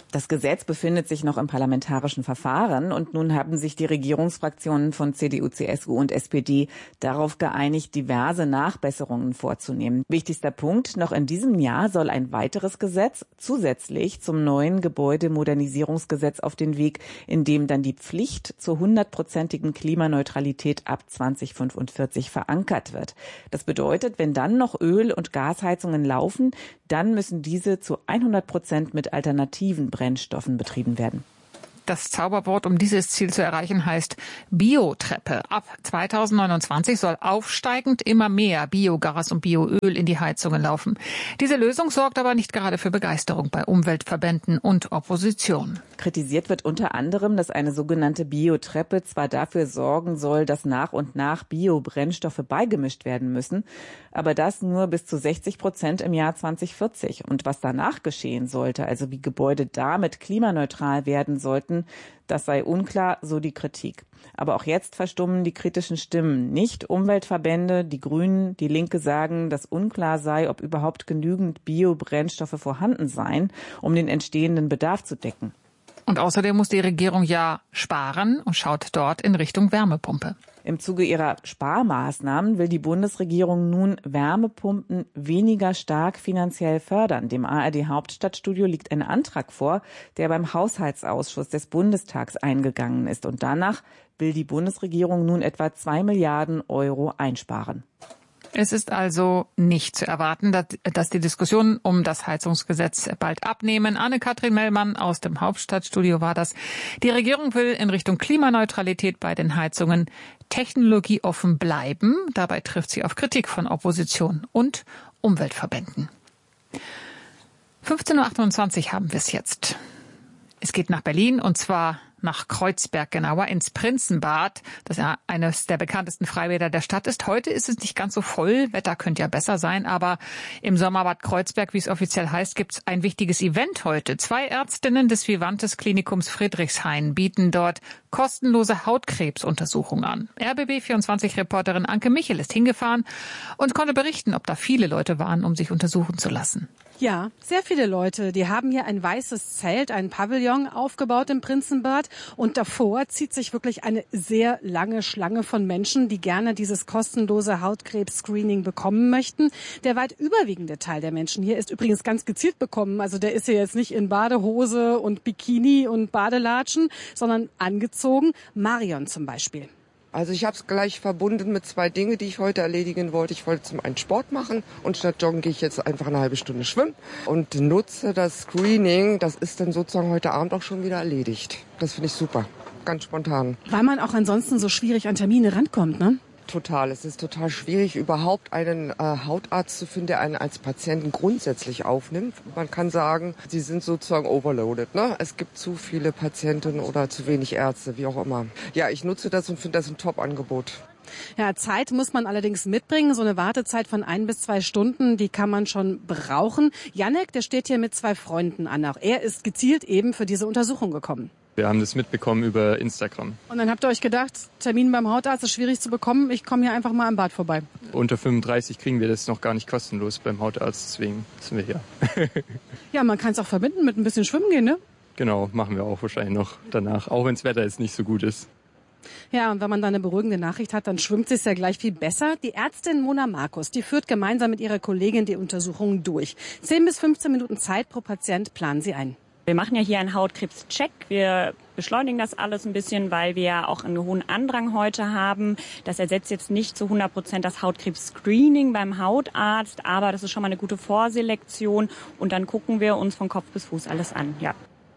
Speaker 13: Das Gesetz befindet sich noch im parlamentarischen Verfahren und nun haben sich die Regierungsfraktionen von C D U, C S U und S P D darauf geeinigt, diverse Nachbesserungen vorzunehmen. Wichtigster Punkt, noch in diesem Jahr soll ein weiteres Gesetz zusätzlich zum neuen Gebäudemodernisierungsgesetz auf den Weg, in dem dann die Pflicht zur hundertprozentigen Klimaneutralität ab zweitausendfünfundvierzig verankert wird. Das bedeutet, wenn dann noch Öl- und Gasheizungen laufen, dann müssen diese zu hundert Prozent mit alternativen Brennstoffen betrieben werden.
Speaker 4: Das Zauberwort, um dieses Ziel zu erreichen, heißt Biotreppe. Ab zweitausendneunundzwanzig soll aufsteigend immer mehr Biogas und Bioöl in die Heizungen laufen. Diese Lösung sorgt aber nicht gerade für Begeisterung bei Umweltverbänden und Opposition.
Speaker 13: Kritisiert wird unter anderem, dass eine sogenannte Biotreppe zwar dafür sorgen soll, dass nach und nach Biobrennstoffe beigemischt werden müssen, aber das nur bis zu sechzig Prozent im Jahr zweitausendvierzig. Und was danach geschehen sollte, also wie Gebäude damit klimaneutral werden sollten, das sei unklar, so die Kritik. Aber auch jetzt verstummen die kritischen Stimmen nicht. Umweltverbände, die Grünen, die Linke sagen, dass unklar sei, ob überhaupt genügend Biobrennstoffe vorhanden seien, um den entstehenden Bedarf zu decken.
Speaker 4: Und außerdem muss die Regierung ja sparen und schaut dort in Richtung Wärmepumpe.
Speaker 13: Im Zuge ihrer Sparmaßnahmen will die Bundesregierung nun Wärmepumpen weniger stark finanziell fördern. Dem A R D-Hauptstadtstudio liegt ein Antrag vor, der beim Haushaltsausschuss des Bundestags eingegangen ist. Und danach will die Bundesregierung nun etwa zwei Milliarden Euro einsparen.
Speaker 4: Es ist also nicht zu erwarten, dass die Diskussionen um das Heizungsgesetz bald abnehmen. Anne-Kathrin Mellmann aus dem Hauptstadtstudio war das. Die Regierung will in Richtung Klimaneutralität bei den Heizungen technologieoffen bleiben. Dabei trifft sie auf Kritik von Opposition und Umweltverbänden. fünfzehn Uhr achtundzwanzig haben wir es jetzt. Es geht nach Berlin und zwar nach Kreuzberg, genauer ins Prinzenbad, das ja eines der bekanntesten Freibäder der Stadt ist. Heute ist es nicht ganz so voll, Wetter könnte ja besser sein, aber im Sommerbad Kreuzberg, wie es offiziell heißt, gibt es ein wichtiges Event heute. Zwei Ärztinnen des Vivantes Klinikums Friedrichshain bieten dort kostenlose Hautkrebsuntersuchungen an. R B B vierundzwanzig-Reporterin Anke Michel ist hingefahren und konnte berichten, ob da viele Leute waren, um sich untersuchen zu lassen.
Speaker 14: Ja, sehr viele Leute. Die haben hier ein weißes Zelt, ein Pavillon aufgebaut im Prinzenbad. Und davor zieht sich wirklich eine sehr lange Schlange von Menschen, die gerne dieses kostenlose Hautkrebs-Screening bekommen möchten. Der weit überwiegende Teil der Menschen hier ist übrigens ganz gezielt bekommen. Also der ist hier jetzt nicht in Badehose und Bikini und Badelatschen, sondern angezogen. Marion zum Beispiel.
Speaker 15: Also ich habe es gleich verbunden mit zwei Dingen, die ich heute erledigen wollte. Ich wollte zum einen Sport machen und statt Joggen gehe ich jetzt einfach eine halbe Stunde schwimmen und nutze das Screening. Das ist dann sozusagen heute Abend auch schon wieder erledigt. Das finde ich super, ganz spontan.
Speaker 14: Weil man auch ansonsten so schwierig an Termine rankommt, ne?
Speaker 15: Total. Es ist total schwierig, überhaupt einen äh, Hautarzt zu finden, der einen als Patienten grundsätzlich aufnimmt. Man kann sagen, sie sind sozusagen overloaded. Ne? Es gibt zu viele Patienten oder zu wenig Ärzte, wie auch immer. Ja, ich nutze das und finde das ein Top-Angebot.
Speaker 14: Ja, Zeit muss man allerdings mitbringen. So eine Wartezeit von ein bis zwei Stunden, die kann man schon brauchen. Jannek, der steht hier mit zwei Freunden an. Auch er ist gezielt eben für diese Untersuchung gekommen.
Speaker 16: Wir haben das mitbekommen über Instagram.
Speaker 14: Und dann habt ihr euch gedacht, Termin beim Hautarzt ist schwierig zu bekommen. Ich komme hier einfach mal am Bad vorbei.
Speaker 16: Unter fünfunddreißig kriegen wir das noch gar nicht kostenlos beim Hautarzt, deswegen sind wir hier.
Speaker 14: Ja, man kann es auch verbinden mit ein bisschen Schwimmen gehen, ne?
Speaker 16: Genau, machen wir auch wahrscheinlich noch danach, auch wenn das Wetter jetzt nicht so gut ist.
Speaker 14: Ja, und wenn man da eine beruhigende Nachricht hat, dann schwimmt es ja gleich viel besser. Die Ärztin Mona Markus, die führt gemeinsam mit ihrer Kollegin die Untersuchungen durch. zehn bis fünfzehn Minuten Zeit pro Patient planen sie ein.
Speaker 17: Wir machen ja hier einen Hautkrebs-Check. Wir beschleunigen das alles ein bisschen, weil wir ja auch einen hohen Andrang heute haben. Das ersetzt jetzt nicht zu hundert Prozent das Hautkrebs-Screening beim Hautarzt, aber das ist schon mal eine gute Vorselektion. Und dann gucken wir uns von Kopf bis Fuß alles an, ja.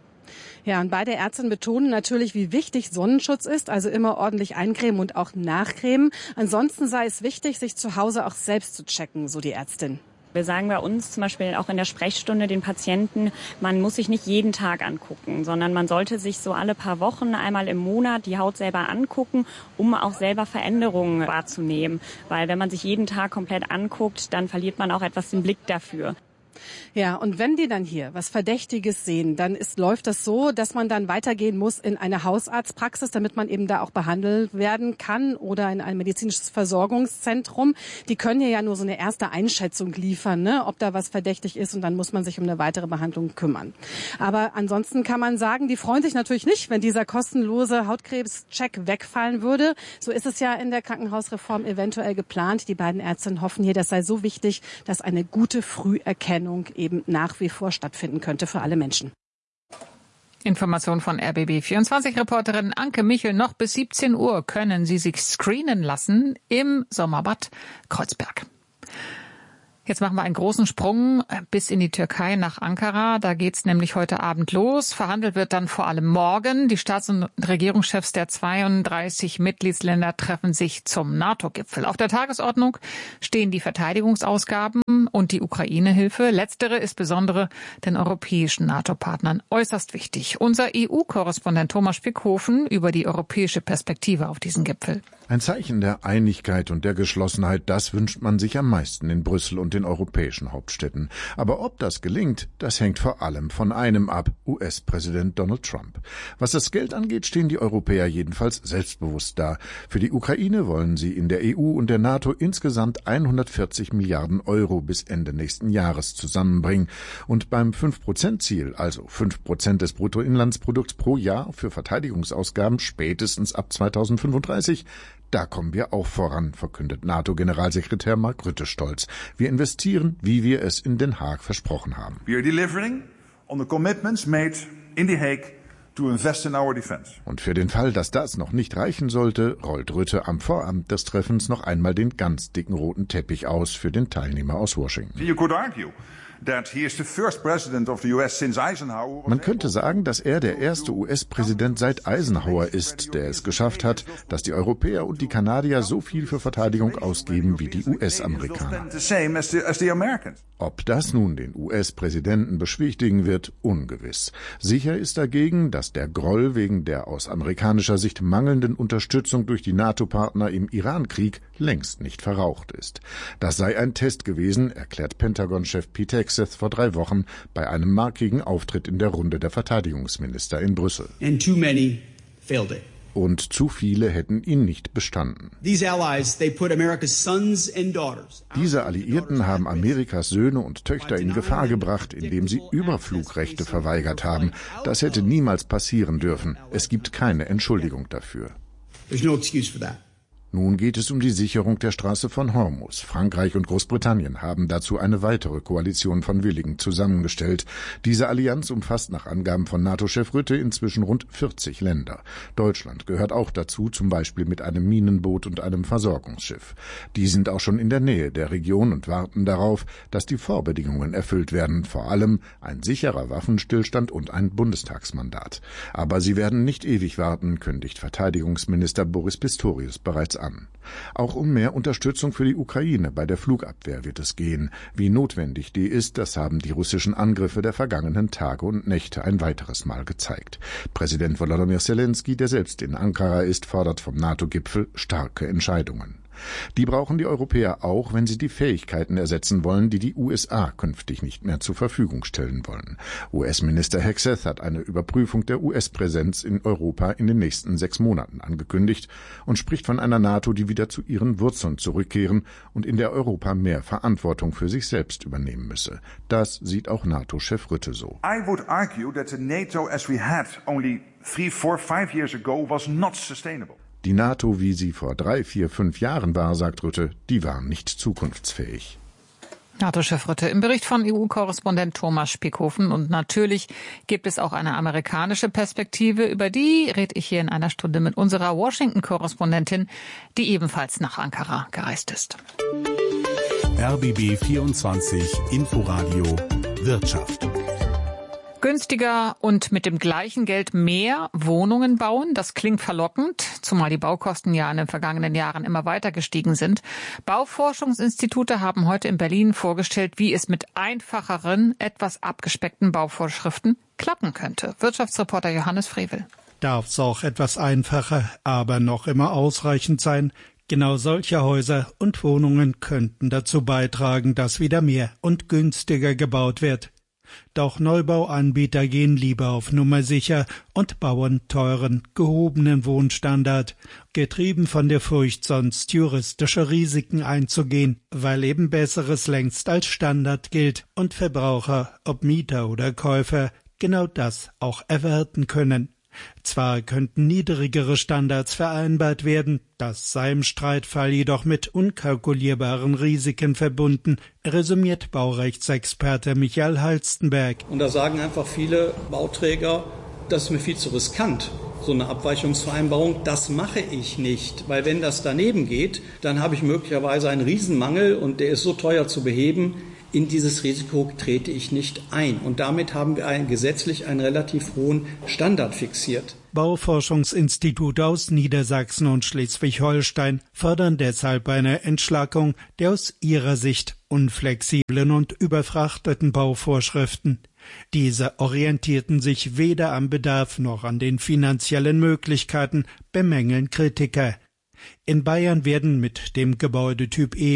Speaker 14: Ja, und beide Ärztinnen betonen natürlich, wie wichtig Sonnenschutz ist, also immer ordentlich eincremen und auch nachcremen. Ansonsten sei es wichtig, sich zu Hause auch selbst zu checken, so die Ärztin.
Speaker 17: Wir sagen bei uns zum Beispiel auch in der Sprechstunde den Patienten, man muss sich nicht jeden Tag angucken, sondern man sollte sich so alle paar Wochen, einmal im Monat die Haut selber angucken, um auch selber Veränderungen wahrzunehmen. Weil wenn man sich jeden Tag komplett anguckt, dann verliert man auch etwas den Blick dafür.
Speaker 14: Ja, und wenn die dann hier was Verdächtiges sehen, dann ist, läuft das so, dass man dann weitergehen muss in eine Hausarztpraxis, damit man eben da auch behandelt werden kann oder in ein medizinisches Versorgungszentrum. Die können ja nur so eine erste Einschätzung liefern, ne, ob da was verdächtig ist, und dann muss man sich um eine weitere Behandlung kümmern. Aber ansonsten kann man sagen, die freuen sich natürlich nicht, wenn dieser kostenlose Hautkrebscheck wegfallen würde. So ist es ja in der Krankenhausreform eventuell geplant. Die beiden Ärztinnen hoffen hier, das sei so wichtig, dass eine gute Früherkennung eben nach wie vor stattfinden könnte für alle Menschen.
Speaker 4: Information von R B B vierundzwanzig-Reporterin Anke Michel. Noch bis siebzehn Uhr können Sie sich screenen lassen im Sommerbad Kreuzberg. Jetzt machen wir einen großen Sprung bis in die Türkei nach Ankara. Da geht's nämlich heute Abend los. Verhandelt wird dann vor allem morgen. Die Staats- und Regierungschefs der zweiunddreißig Mitgliedsländer treffen sich zum NATO-Gipfel. Auf der Tagesordnung stehen die Verteidigungsausgaben und die Ukraine-Hilfe. Letztere ist besonders den europäischen NATO-Partnern äußerst wichtig. Unser E U-Korrespondent Thomas Spickhofen über die europäische Perspektive auf diesen Gipfel.
Speaker 18: Ein Zeichen der Einigkeit und der Geschlossenheit, das wünscht man sich am meisten in Brüssel und den europäischen Hauptstädten. Aber ob das gelingt, das hängt vor allem von einem ab, U S-Präsident Donald Trump. Was das Geld angeht, stehen die Europäer jedenfalls selbstbewusst da. Für die Ukraine wollen sie in der E U und der NATO insgesamt hundertvierzig Milliarden Euro bis Ende nächsten Jahres zusammenbringen. Und beim fünf Prozent Ziel, also fünf Prozent des Bruttoinlandsprodukts pro Jahr für Verteidigungsausgaben spätestens ab zweitausendfünfunddreißig, da kommen wir auch voran, verkündet NATO-Generalsekretär Mark Rutte stolz. Wir investieren, wie wir es in Den Haag versprochen haben.
Speaker 19: We are delivering on the commitments made in The Hague to invest in our defense.
Speaker 18: Und für den Fall, dass das noch nicht reichen sollte, rollt Rutte am Vorabend des Treffens noch einmal den ganz dicken roten Teppich aus für den Teilnehmer aus Washington.
Speaker 19: You could argue that he is the first president of the U S since Eisenhower.
Speaker 18: Man könnte sagen, dass er der erste U S-Präsident seit Eisenhower ist, der es geschafft hat, dass die Europäer und die Kanadier so viel für Verteidigung ausgeben wie die U S-Amerikaner. Ob das nun den U S-Präsidenten beschwichtigen wird, ungewiss. Sicher ist dagegen, dass der Groll wegen der aus amerikanischer Sicht mangelnden Unterstützung durch die NATO-Partner im Iran-Krieg längst nicht verraucht ist. Das sei ein Test gewesen, erklärt Pentagon-Chef Pete Hegseth vor drei Wochen bei einem markigen Auftritt in der Runde der Verteidigungsminister in Brüssel.
Speaker 20: And too many failed it.
Speaker 18: Und zu viele hätten ihn nicht bestanden.
Speaker 20: These allies, they put America's sons and daughters.
Speaker 18: Diese Alliierten haben Amerikas Söhne und Töchter in Gefahr gebracht, indem sie Überflugrechte verweigert haben. Das hätte niemals passieren dürfen. Es gibt keine Entschuldigung dafür.
Speaker 20: There's no excuse for that.
Speaker 18: Nun geht es um die Sicherung der Straße von Hormuz. Frankreich und Großbritannien haben dazu eine weitere Koalition von Willigen zusammengestellt. Diese Allianz umfasst nach Angaben von NATO-Chef Rutte inzwischen rund vierzig Länder. Deutschland gehört auch dazu, zum Beispiel mit einem Minenboot und einem Versorgungsschiff. Die sind auch schon in der Nähe der Region und warten darauf, dass die Vorbedingungen erfüllt werden, vor allem ein sicherer Waffenstillstand und ein Bundestagsmandat. Aber sie werden nicht ewig warten, kündigt Verteidigungsminister Boris Pistorius bereits an. An. Auch um mehr Unterstützung für die Ukraine bei der Flugabwehr wird es gehen. Wie notwendig die ist, das haben die russischen Angriffe der vergangenen Tage und Nächte ein weiteres Mal gezeigt. Präsident Volodymyr Zelensky, der selbst in Ankara ist, fordert vom NATO-Gipfel starke Entscheidungen. Die brauchen die Europäer auch, wenn sie die Fähigkeiten ersetzen wollen, die die U S A künftig nicht mehr zur Verfügung stellen wollen. U S-Minister Hegseth hat eine Überprüfung der U S-Präsenz in Europa in den nächsten sechs Monaten angekündigt und spricht von einer NATO, die wieder zu ihren Wurzeln zurückkehren und in der Europa mehr Verantwortung für sich selbst übernehmen müsse. Das sieht auch NATO-Chef Rutte so.
Speaker 19: I would argue that the NATO as we had only three, four, five years ago was not sustainable.
Speaker 18: Die NATO, wie sie vor drei, vier, fünf Jahren war, sagt Rutte, die war nicht zukunftsfähig.
Speaker 4: NATO-Chef Rutte im Bericht von E U-Korrespondent Thomas Spickhofen. Und natürlich gibt es auch eine amerikanische Perspektive. Über die rede ich hier in einer Stunde mit unserer Washington-Korrespondentin, die ebenfalls nach Ankara gereist ist.
Speaker 3: R B B vierundzwanzig Inforadio Wirtschaft.
Speaker 4: Günstiger und mit dem gleichen Geld mehr Wohnungen bauen, das klingt verlockend, zumal die Baukosten ja in den vergangenen Jahren immer weiter gestiegen sind. Bauforschungsinstitute haben heute in Berlin vorgestellt, wie es mit einfacheren, etwas abgespeckten Bauvorschriften klappen könnte. Wirtschaftsreporter Johannes Frevel.
Speaker 21: Darf es auch etwas einfacher, aber noch immer ausreichend sein, Genau solche Häuser und Wohnungen könnten dazu beitragen, dass wieder mehr und günstiger gebaut wird. Doch Neubauanbieter gehen lieber auf Nummer sicher und bauen teuren, gehobenen Wohnstandard, getrieben von der Furcht, sonst juristische Risiken einzugehen, weil eben Besseres längst als Standard gilt und Verbraucher, ob Mieter oder Käufer, genau das auch erwarten können. Zwar könnten niedrigere Standards vereinbart werden, das sei im Streitfall jedoch mit unkalkulierbaren Risiken verbunden, resümiert Baurechtsexperte Michael Halstenberg.
Speaker 22: Und da sagen einfach viele Bauträger, das ist mir viel zu riskant, so eine Abweichungsvereinbarung, das mache ich nicht, weil wenn das daneben geht, dann habe ich möglicherweise einen Riesenmangel und der ist so teuer zu beheben. In dieses Risiko trete ich nicht ein. Und damit haben wir einen, gesetzlich einen relativ hohen Standard fixiert.
Speaker 21: Bauforschungsinstitute aus Niedersachsen und Schleswig-Holstein fordern deshalb eine Entschlackung der aus ihrer Sicht unflexiblen und überfrachteten Bauvorschriften. Diese orientierten sich weder am Bedarf noch an den finanziellen Möglichkeiten, bemängeln Kritiker. In Bayern werden mit dem Gebäudetyp E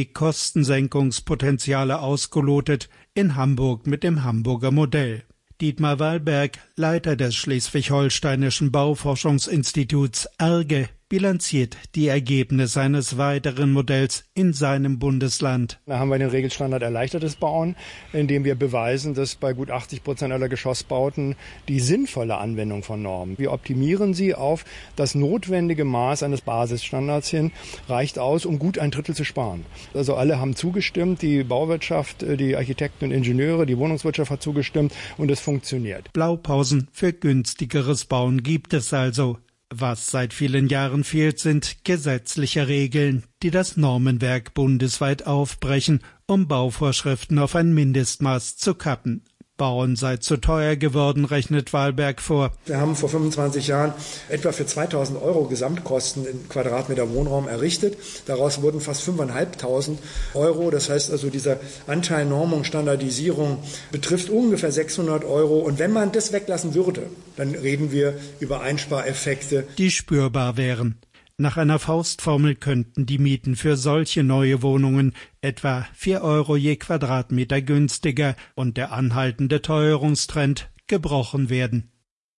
Speaker 21: Kostensenkungspotenziale ausgelotet, in Hamburg mit dem Hamburger Modell. Dietmar Wallberg, Leiter des Schleswig-Holsteinischen Bauforschungsinstituts ARGE, bilanziert die Ergebnisse eines weiteren Modells in seinem Bundesland.
Speaker 23: Da haben wir den Regelstandard erleichtertes Bauen, indem wir beweisen, dass bei gut achtzig Prozent aller Geschossbauten die sinnvolle Anwendung von Normen. Wir optimieren sie auf das notwendige Maß eines Basisstandards hin, reicht aus, um gut ein Drittel zu sparen. Also alle haben zugestimmt, die Bauwirtschaft, die Architekten und Ingenieure, die Wohnungswirtschaft hat zugestimmt und es funktioniert.
Speaker 21: Blaupausen für günstigeres Bauen gibt es also. Was seit vielen Jahren fehlt, sind gesetzliche Regeln, die das Normenwerk bundesweit aufbrechen, um Bauvorschriften auf ein Mindestmaß zu kappen. Bauen sei zu teuer geworden, rechnet Wahlberg vor.
Speaker 24: Wir haben vor fünfundzwanzig Jahren etwa für zweitausend Euro Gesamtkosten in Quadratmeter Wohnraum errichtet. Daraus wurden fast fünftausendfünfhundert Euro. Das heißt also, dieser Anteil Normung, Standardisierung betrifft ungefähr sechshundert Euro. Und wenn man das weglassen würde, dann reden wir über Einspareffekte,
Speaker 21: die spürbar wären. Nach einer Faustformel könnten die Mieten für solche neue Wohnungen etwa vier Euro je Quadratmeter günstiger und der anhaltende Teuerungstrend gebrochen werden.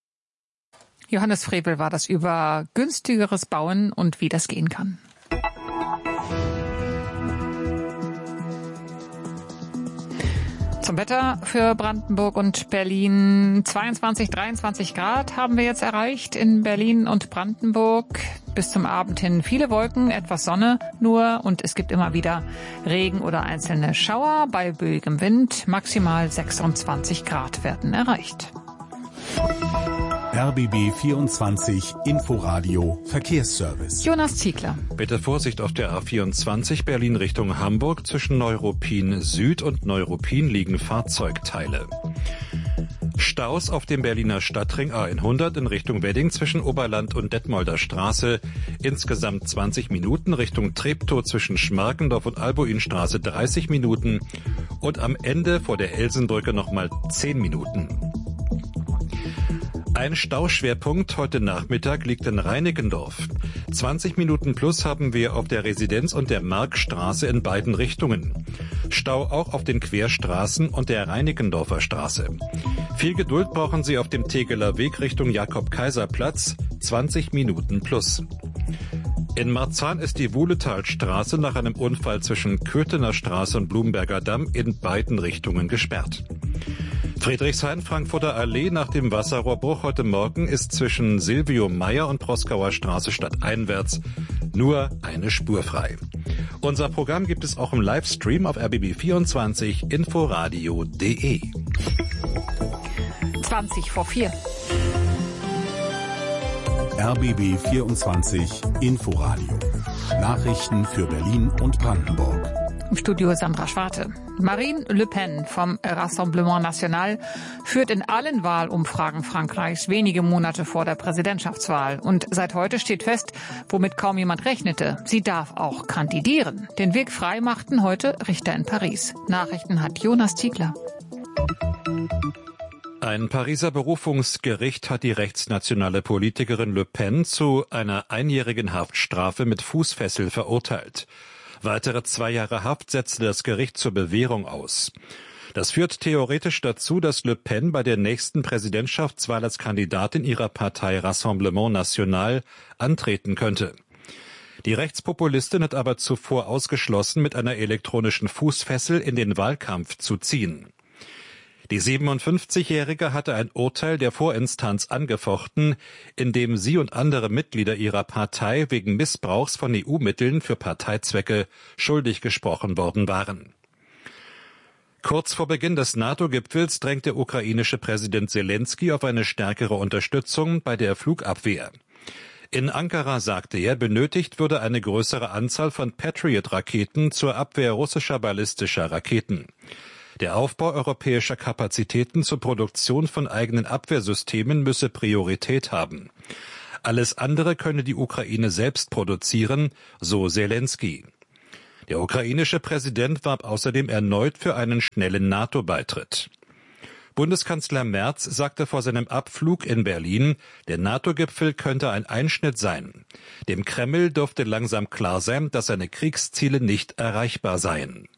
Speaker 4: Johannes Frevel war das über günstigeres Bauen und wie das gehen kann. Zum Wetter für Brandenburg und Berlin. zweiundzwanzig, dreiundzwanzig Grad haben wir jetzt erreicht in Berlin und Brandenburg. Bis zum Abend hin viele Wolken, etwas Sonne nur und es gibt immer wieder Regen oder einzelne Schauer. Bei böigem Wind maximal sechsundzwanzig Grad werden erreicht.
Speaker 3: R B B vierundzwanzig Inforadio Verkehrsservice.
Speaker 4: Jonas Ziegler.
Speaker 1: Bitte Vorsicht auf der A vierundzwanzig Berlin Richtung Hamburg. Zwischen Neuruppin Süd und Neuruppin liegen Fahrzeugteile. Staus auf dem Berliner Stadtring A hundert in Richtung Wedding zwischen Oberland und Detmolder Straße. Insgesamt zwanzig Minuten. Richtung Treptow zwischen Schmarkendorf und Albuinstraße dreißig Minuten. Und am Ende vor der Elsenbrücke nochmal zehn Minuten. Ein Stauschwerpunkt heute Nachmittag liegt in Reinickendorf. zwanzig Minuten plus haben wir auf der Residenz- und der Markstraße in beiden Richtungen. Stau auch auf den Querstraßen und der Reinickendorfer Straße. Viel Geduld brauchen Sie auf dem Tegeler Weg Richtung Jakob-Kaiser-Platz, zwanzig Minuten plus. In Marzahn ist die Wuhletalstraße nach einem Unfall zwischen Köthener Straße und Blumberger Damm in beiden Richtungen gesperrt. Friedrichshain-Frankfurter Allee nach dem Wasserrohrbruch heute Morgen ist zwischen Silvio Meyer und Proskauer Straße stadteinwärts nur eine Spur frei. Unser Programm gibt es auch im Livestream auf R B B vierundzwanzig inforadio punkt de.
Speaker 4: zwanzig vor vier.
Speaker 3: R B B vierundzwanzig Inforadio. Nachrichten für Berlin und Brandenburg.
Speaker 4: Im Studio Sandra Schwarte. Marine Le Pen vom Rassemblement National führt in allen Wahlumfragen Frankreichs wenige Monate vor der Präsidentschaftswahl. Und seit heute steht fest, womit kaum jemand rechnete. Sie darf auch kandidieren. Den Weg frei machten heute Richter in Paris. Nachrichten hat Jonas Ziegler.
Speaker 1: Ein Pariser Berufungsgericht hat die rechtsnationale Politikerin Le Pen zu einer einjährigen Haftstrafe mit Fußfessel verurteilt. Weitere zwei Jahre Haft setzte das Gericht zur Bewährung aus. Das führt theoretisch dazu, dass Le Pen bei der nächsten Präsidentschaftswahl als Kandidatin ihrer Partei Rassemblement National antreten könnte. Die Rechtspopulistin hat aber zuvor ausgeschlossen, mit einer elektronischen Fußfessel in den Wahlkampf zu ziehen. Die siebenundfünfzigjährige hatte ein Urteil der Vorinstanz angefochten, in dem sie und andere Mitglieder ihrer Partei wegen Missbrauchs von E U-Mitteln für Parteizwecke schuldig gesprochen worden waren. Kurz vor Beginn des NATO-Gipfels drängt der ukrainische Präsident Selensky auf eine stärkere Unterstützung bei der Flugabwehr. In Ankara sagte er, benötigt würde eine größere Anzahl von Patriot-Raketen zur Abwehr russischer ballistischer Raketen. Der Aufbau europäischer Kapazitäten zur Produktion von eigenen Abwehrsystemen müsse Priorität haben. Alles andere könne die Ukraine selbst produzieren, so Selensky. Der ukrainische Präsident warb außerdem erneut für einen schnellen NATO-Beitritt. Bundeskanzler Merz sagte vor seinem Abflug in Berlin, der NATO-Gipfel könnte ein Einschnitt sein. Dem Kreml dürfte langsam klar sein, dass seine Kriegsziele nicht erreichbar seien.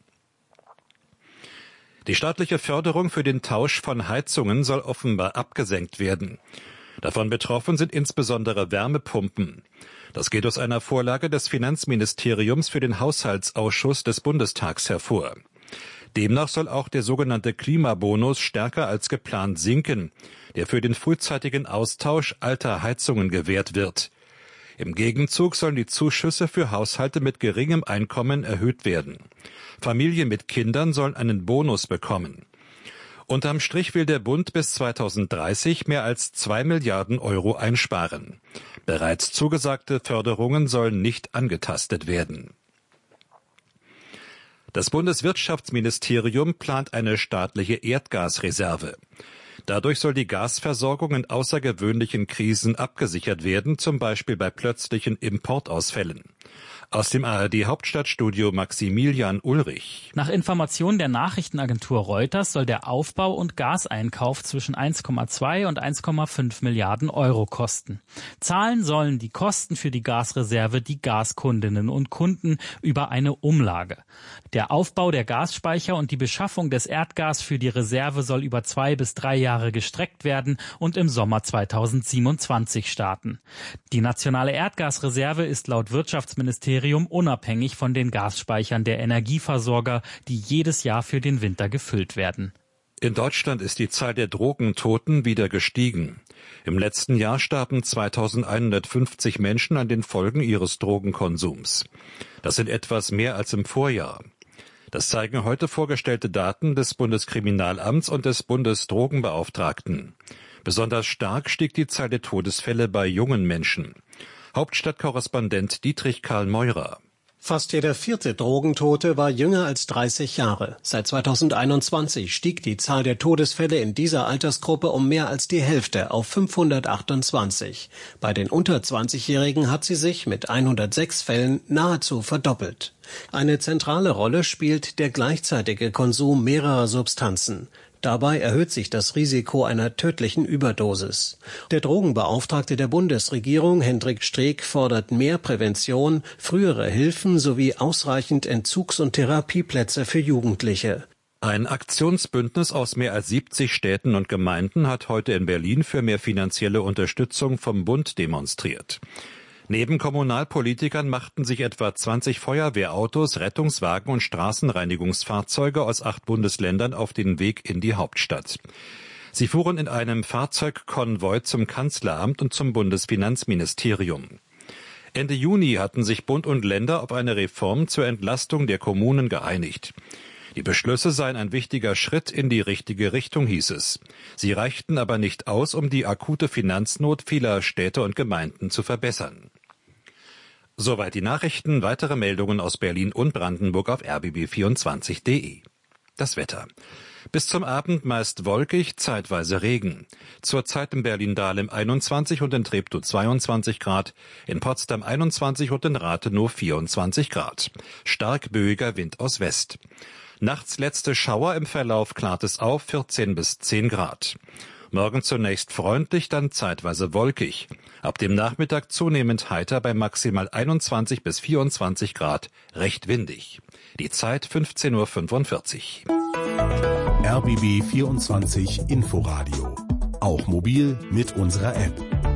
Speaker 1: Die staatliche Förderung für den Tausch von Heizungen soll offenbar abgesenkt werden. Davon betroffen sind insbesondere Wärmepumpen. Das geht aus einer Vorlage des Finanzministeriums für den Haushaltsausschuss des Bundestags hervor. Demnach soll auch der sogenannte Klimabonus stärker als geplant sinken, der für den frühzeitigen Austausch alter Heizungen gewährt wird. Im Gegenzug sollen die Zuschüsse für Haushalte mit geringem Einkommen erhöht werden. Familien mit Kindern sollen einen Bonus bekommen. Unterm Strich will der Bund bis zweitausenddreißig mehr als zwei Milliarden Euro einsparen. Bereits zugesagte Förderungen sollen nicht angetastet werden. Das Bundeswirtschaftsministerium plant eine staatliche Erdgasreserve. Dadurch soll die Gasversorgung in außergewöhnlichen Krisen abgesichert werden, zum Beispiel bei plötzlichen Importausfällen. Aus dem A R D-Hauptstadtstudio Maximilian Ulrich.
Speaker 2: Nach Informationen der Nachrichtenagentur Reuters soll der Aufbau und Gaseinkauf zwischen eins Komma zwei und eins Komma fünf Milliarden Euro kosten. Zahlen sollen die Kosten für die Gasreserve die Gaskundinnen und Kunden über eine Umlage. Der Aufbau der Gasspeicher und die Beschaffung des Erdgas für die Reserve soll über zwei bis drei Jahre gestreckt werden und im Sommer zweitausendsiebenundzwanzig starten. Die nationale Erdgasreserve ist laut Wirtschaftsministerium unabhängig von den Gasspeichern der Energieversorger, die jedes Jahr für den Winter gefüllt werden.
Speaker 1: In Deutschland ist die Zahl der Drogentoten wieder gestiegen. Im letzten Jahr starben zweitausendeinhundertfünfzig Menschen an den Folgen ihres Drogenkonsums. Das sind etwas mehr als im Vorjahr. Das zeigen heute vorgestellte Daten des Bundeskriminalamts und des Bundesdrogenbeauftragten. Besonders stark stieg die Zahl der Todesfälle bei jungen Menschen. Hauptstadtkorrespondent Dietrich Karl Meurer.
Speaker 5: Fast jeder vierte Drogentote war jünger als dreißig Jahre. Seit zweitausendeinundzwanzig stieg die Zahl der Todesfälle in dieser Altersgruppe um mehr als die Hälfte auf fünfhundertachtundzwanzig. Bei den unter zwanzigjährigen hat sie sich mit hundertsechs Fällen nahezu verdoppelt. Eine zentrale Rolle spielt der gleichzeitige Konsum mehrerer Substanzen. Dabei erhöht sich das Risiko einer tödlichen Überdosis. Der Drogenbeauftragte der Bundesregierung, Hendrik Streeck, fordert mehr Prävention, frühere Hilfen sowie ausreichend Entzugs- und Therapieplätze für Jugendliche.
Speaker 1: Ein Aktionsbündnis aus mehr als siebzig Städten und Gemeinden hat heute in Berlin für mehr finanzielle Unterstützung vom Bund demonstriert. Neben Kommunalpolitikern machten sich etwa zwanzig Feuerwehrautos, Rettungswagen und Straßenreinigungsfahrzeuge aus acht Bundesländern auf den Weg in die Hauptstadt. Sie fuhren in einem Fahrzeugkonvoi zum Kanzleramt und zum Bundesfinanzministerium. Ende Juni hatten sich Bund und Länder auf eine Reform zur Entlastung der Kommunen geeinigt. Die Beschlüsse seien ein wichtiger Schritt in die richtige Richtung, hieß es. Sie reichten aber nicht aus, um die akute Finanznot vieler Städte und Gemeinden zu verbessern. Soweit die Nachrichten. Weitere Meldungen aus Berlin und Brandenburg auf r b b vierundzwanzig punkt d e. Das Wetter. Bis zum Abend meist wolkig, zeitweise Regen. Zurzeit in Berlin-Dahlem einundzwanzig und in Treptow zweiundzwanzig Grad, in Potsdam einundzwanzig und in Rathenow vierundzwanzig Grad. Stark böiger Wind aus West. Nachts letzte Schauer, im Verlauf klart es auf, vierzehn bis zehn Grad. Morgen zunächst freundlich, dann zeitweise wolkig. Ab dem Nachmittag zunehmend heiter bei maximal einundzwanzig bis vierundzwanzig Grad, recht windig. Die Zeit fünfzehn Uhr fünfundvierzig.
Speaker 3: R B B vierundzwanzig Inforadio. Auch mobil mit unserer App.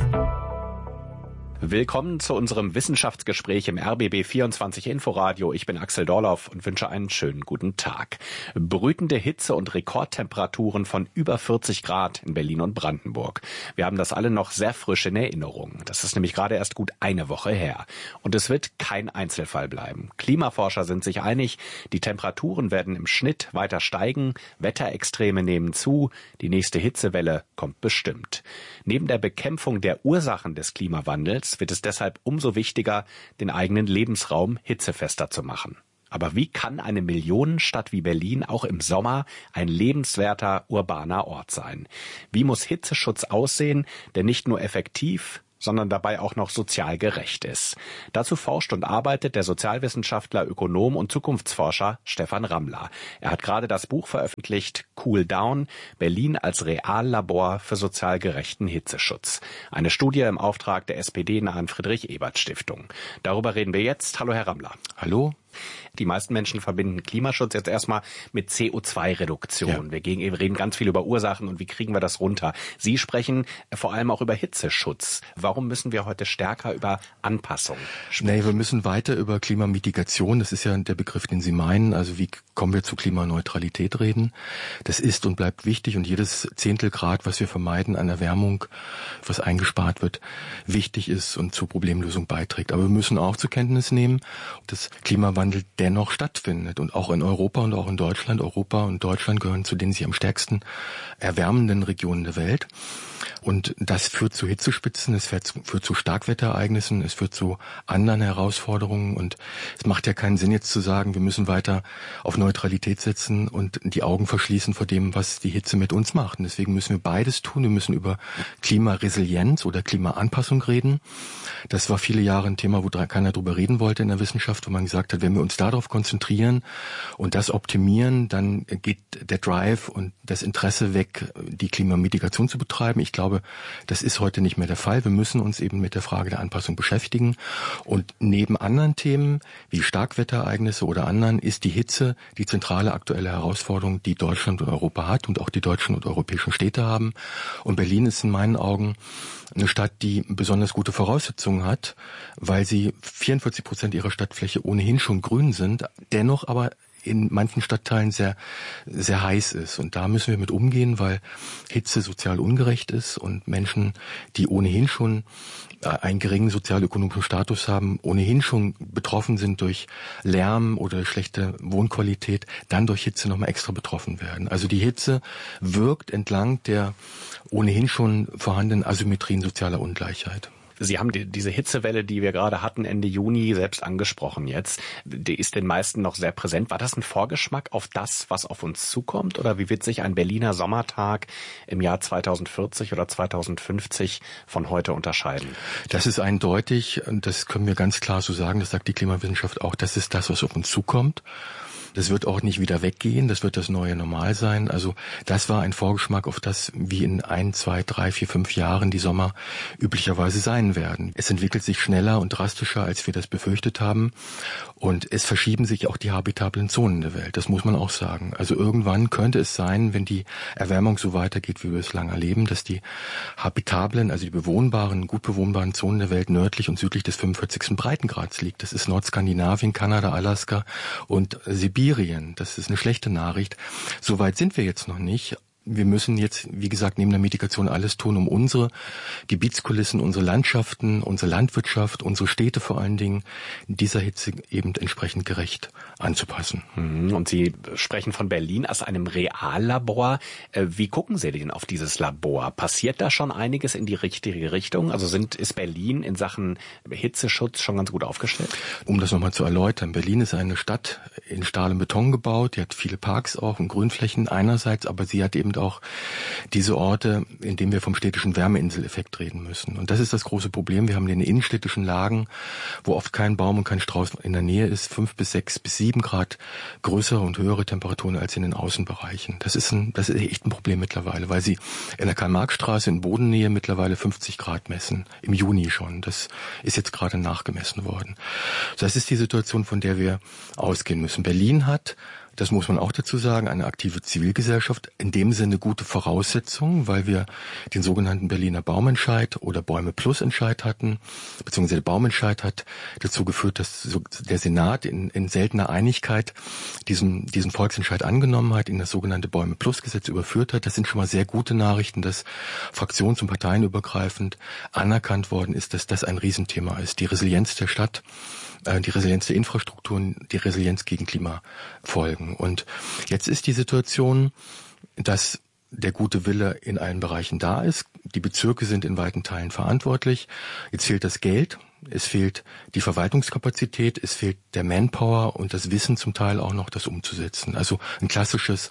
Speaker 6: Willkommen zu unserem Wissenschaftsgespräch im R B B vierundzwanzig Inforadio. Ich bin Axel Dorloff und wünsche einen schönen guten Tag. Brütende Hitze und Rekordtemperaturen von über vierzig Grad in Berlin und Brandenburg. Wir haben das alle noch sehr frisch in Erinnerung. Das ist nämlich gerade erst gut eine Woche her. Und es wird kein Einzelfall bleiben. Klimaforscher sind sich einig, die Temperaturen werden im Schnitt weiter steigen, Wetterextreme nehmen zu, die nächste Hitzewelle kommt bestimmt. Neben der Bekämpfung der Ursachen des Klimawandels wird es deshalb umso wichtiger, den eigenen Lebensraum hitzefester zu machen. Aber wie kann eine Millionenstadt wie Berlin auch im Sommer ein lebenswerter urbaner Ort sein? Wie muss Hitzeschutz aussehen, der nicht nur effektiv, sondern dabei auch noch sozial gerecht ist? Dazu forscht und arbeitet der Sozialwissenschaftler, Ökonom und Zukunftsforscher Stefan Rammler. Er hat gerade das Buch veröffentlicht, Cool Down, Berlin als Reallabor für sozial gerechten Hitzeschutz. Eine Studie im Auftrag der S P D-nahen Friedrich-Ebert-Stiftung. Darüber reden wir jetzt. Hallo, Herr Rammler.
Speaker 11: Hallo.
Speaker 6: Die meisten Menschen verbinden Klimaschutz jetzt erstmal mit C O zwei Reduktion. Ja. Wir, gegen, wir reden ganz viel über Ursachen und wie kriegen wir das runter. Sie sprechen vor allem auch über Hitzeschutz. Warum müssen wir heute stärker über Anpassung sprechen?
Speaker 7: Nee, wir müssen weiter über Klimamitigation, das ist ja der Begriff, den Sie meinen, also wie kommen wir zu Klimaneutralität reden. Das ist und bleibt wichtig und jedes Zehntel Grad, was wir vermeiden an Erwärmung, was eingespart wird, wichtig ist und zur Problemlösung beiträgt. Aber wir müssen auch zur Kenntnis nehmen, dass Klimawandel dennoch stattfindet und auch in Europa und auch in Deutschland. Europa und Deutschland gehören zu den sich am stärksten erwärmenden Regionen der Welt. Und das führt zu Hitzespitzen, es führt zu, führt zu Starkwetterereignissen, es führt zu anderen Herausforderungen. Und es macht ja keinen Sinn jetzt zu sagen, wir müssen weiter auf Neutralität setzen und die Augen verschließen vor dem, was die Hitze mit uns macht. Und deswegen müssen wir beides tun. Wir müssen über Klimaresilienz oder Klimaanpassung reden. Das war viele Jahre ein Thema, wo keiner drüber reden wollte in der Wissenschaft, wo man gesagt hat, wenn wir uns darauf konzentrieren und das optimieren, dann geht der Drive und das Interesse weg, die Klimamitigation zu betreiben. Ich glaube, das ist heute nicht mehr der Fall. Wir müssen uns eben mit der Frage der Anpassung beschäftigen. Und neben anderen Themen wie Starkwetterereignisse oder anderen ist die Hitze die zentrale aktuelle Herausforderung, die Deutschland und Europa hat und auch die deutschen und europäischen Städte haben. Und Berlin ist in meinen Augen eine Stadt, die besonders gute Voraussetzungen hat, weil sie vierundvierzig Prozent ihrer Stadtfläche ohnehin schon grün sind, dennoch aber in manchen Stadtteilen sehr, sehr heiß ist. Und da müssen wir mit umgehen, weil Hitze sozial ungerecht ist und Menschen, die ohnehin schon einen geringen sozialökonomischen Status haben, ohnehin schon betroffen sind durch Lärm oder schlechte Wohnqualität, dann durch Hitze nochmal extra betroffen werden. Also die Hitze wirkt entlang der ohnehin schon vorhandenen Asymmetrien sozialer Ungleichheit.
Speaker 6: Sie haben die, diese Hitzewelle, die wir gerade hatten, Ende Juni selbst angesprochen jetzt. Die ist den meisten noch sehr präsent. War das ein Vorgeschmack auf das, was auf uns zukommt? Oder wie wird sich ein Berliner Sommertag im Jahr zweitausendvierzig oder zweitausendfünfzig von heute unterscheiden?
Speaker 7: Das ist eindeutig, und das können wir ganz klar so sagen, das sagt die Klimawissenschaft auch, das ist das, was auf uns zukommt. Das wird auch nicht wieder weggehen, das wird das neue Normal sein. Also das war ein Vorgeschmack auf das, wie in ein, zwei, drei, vier, fünf Jahren die Sommer üblicherweise sein werden. Es entwickelt sich schneller und drastischer, als wir das befürchtet haben. Und es verschieben sich auch die habitablen Zonen der Welt, das muss man auch sagen. Also irgendwann könnte es sein, wenn die Erwärmung so weitergeht, wie wir es lange erleben, dass die habitablen, also die bewohnbaren, gut bewohnbaren Zonen der Welt nördlich und südlich des fünfundvierzigsten Breitengrads liegt. Das ist Nordskandinavien, Kanada, Alaska und Sibirien. Das ist eine schlechte Nachricht. So weit sind wir jetzt noch nicht. Wir müssen jetzt, wie gesagt, neben der Mitigation alles tun, um unsere Gebietskulissen, unsere Landschaften, unsere Landwirtschaft, unsere Städte vor allen Dingen dieser Hitze eben entsprechend gerecht anzupassen.
Speaker 6: Und Sie sprechen von Berlin als einem Reallabor. Wie gucken Sie denn auf dieses Labor? Passiert da schon einiges in die richtige Richtung? Also sind, ist Berlin in Sachen Hitzeschutz schon ganz gut aufgestellt?
Speaker 7: Um das nochmal zu erläutern, Berlin ist eine Stadt in Stahl und Beton gebaut. Die hat viele Parks auch und Grünflächen einerseits, aber sie hat eben damit auch diese Orte, in denen wir vom städtischen Wärmeinseleffekt reden müssen. Und das ist das große Problem. Wir haben in den innenstädtischen Lagen, wo oft kein Baum und kein Strauß in der Nähe ist, fünf bis sechs bis sieben Grad größere und höhere Temperaturen als in den Außenbereichen. Das ist ein, das ist echt ein Problem mittlerweile, weil sie in der Karl-Marx-Straße in Bodennähe mittlerweile fünfzig Grad messen. Im Juni schon. Das ist jetzt gerade nachgemessen worden. Das ist die Situation, von der wir ausgehen müssen. Berlin hat, das muss man auch dazu sagen, eine aktive Zivilgesellschaft, in dem Sinne gute Voraussetzungen, weil wir den sogenannten Berliner Baumentscheid oder Bäume Plus Entscheid hatten, beziehungsweise der Baumentscheid hat dazu geführt, dass der Senat in, in seltener Einigkeit diesen, diesen Volksentscheid angenommen hat, in das sogenannte Bäume Plus Gesetz überführt hat. Das sind schon mal sehr gute Nachrichten, dass fraktions- und parteienübergreifend anerkannt worden ist, dass das ein Riesenthema ist. Die Resilienz der Stadt, die Resilienz der Infrastrukturen, die Resilienz gegen Klimafolgen. Und jetzt ist die Situation, dass der gute Wille in allen Bereichen da ist. Die Bezirke sind in weiten Teilen verantwortlich. Jetzt fehlt das Geld. Es fehlt die Verwaltungskapazität, es fehlt der Manpower und das Wissen zum Teil auch noch, das umzusetzen. Also ein klassisches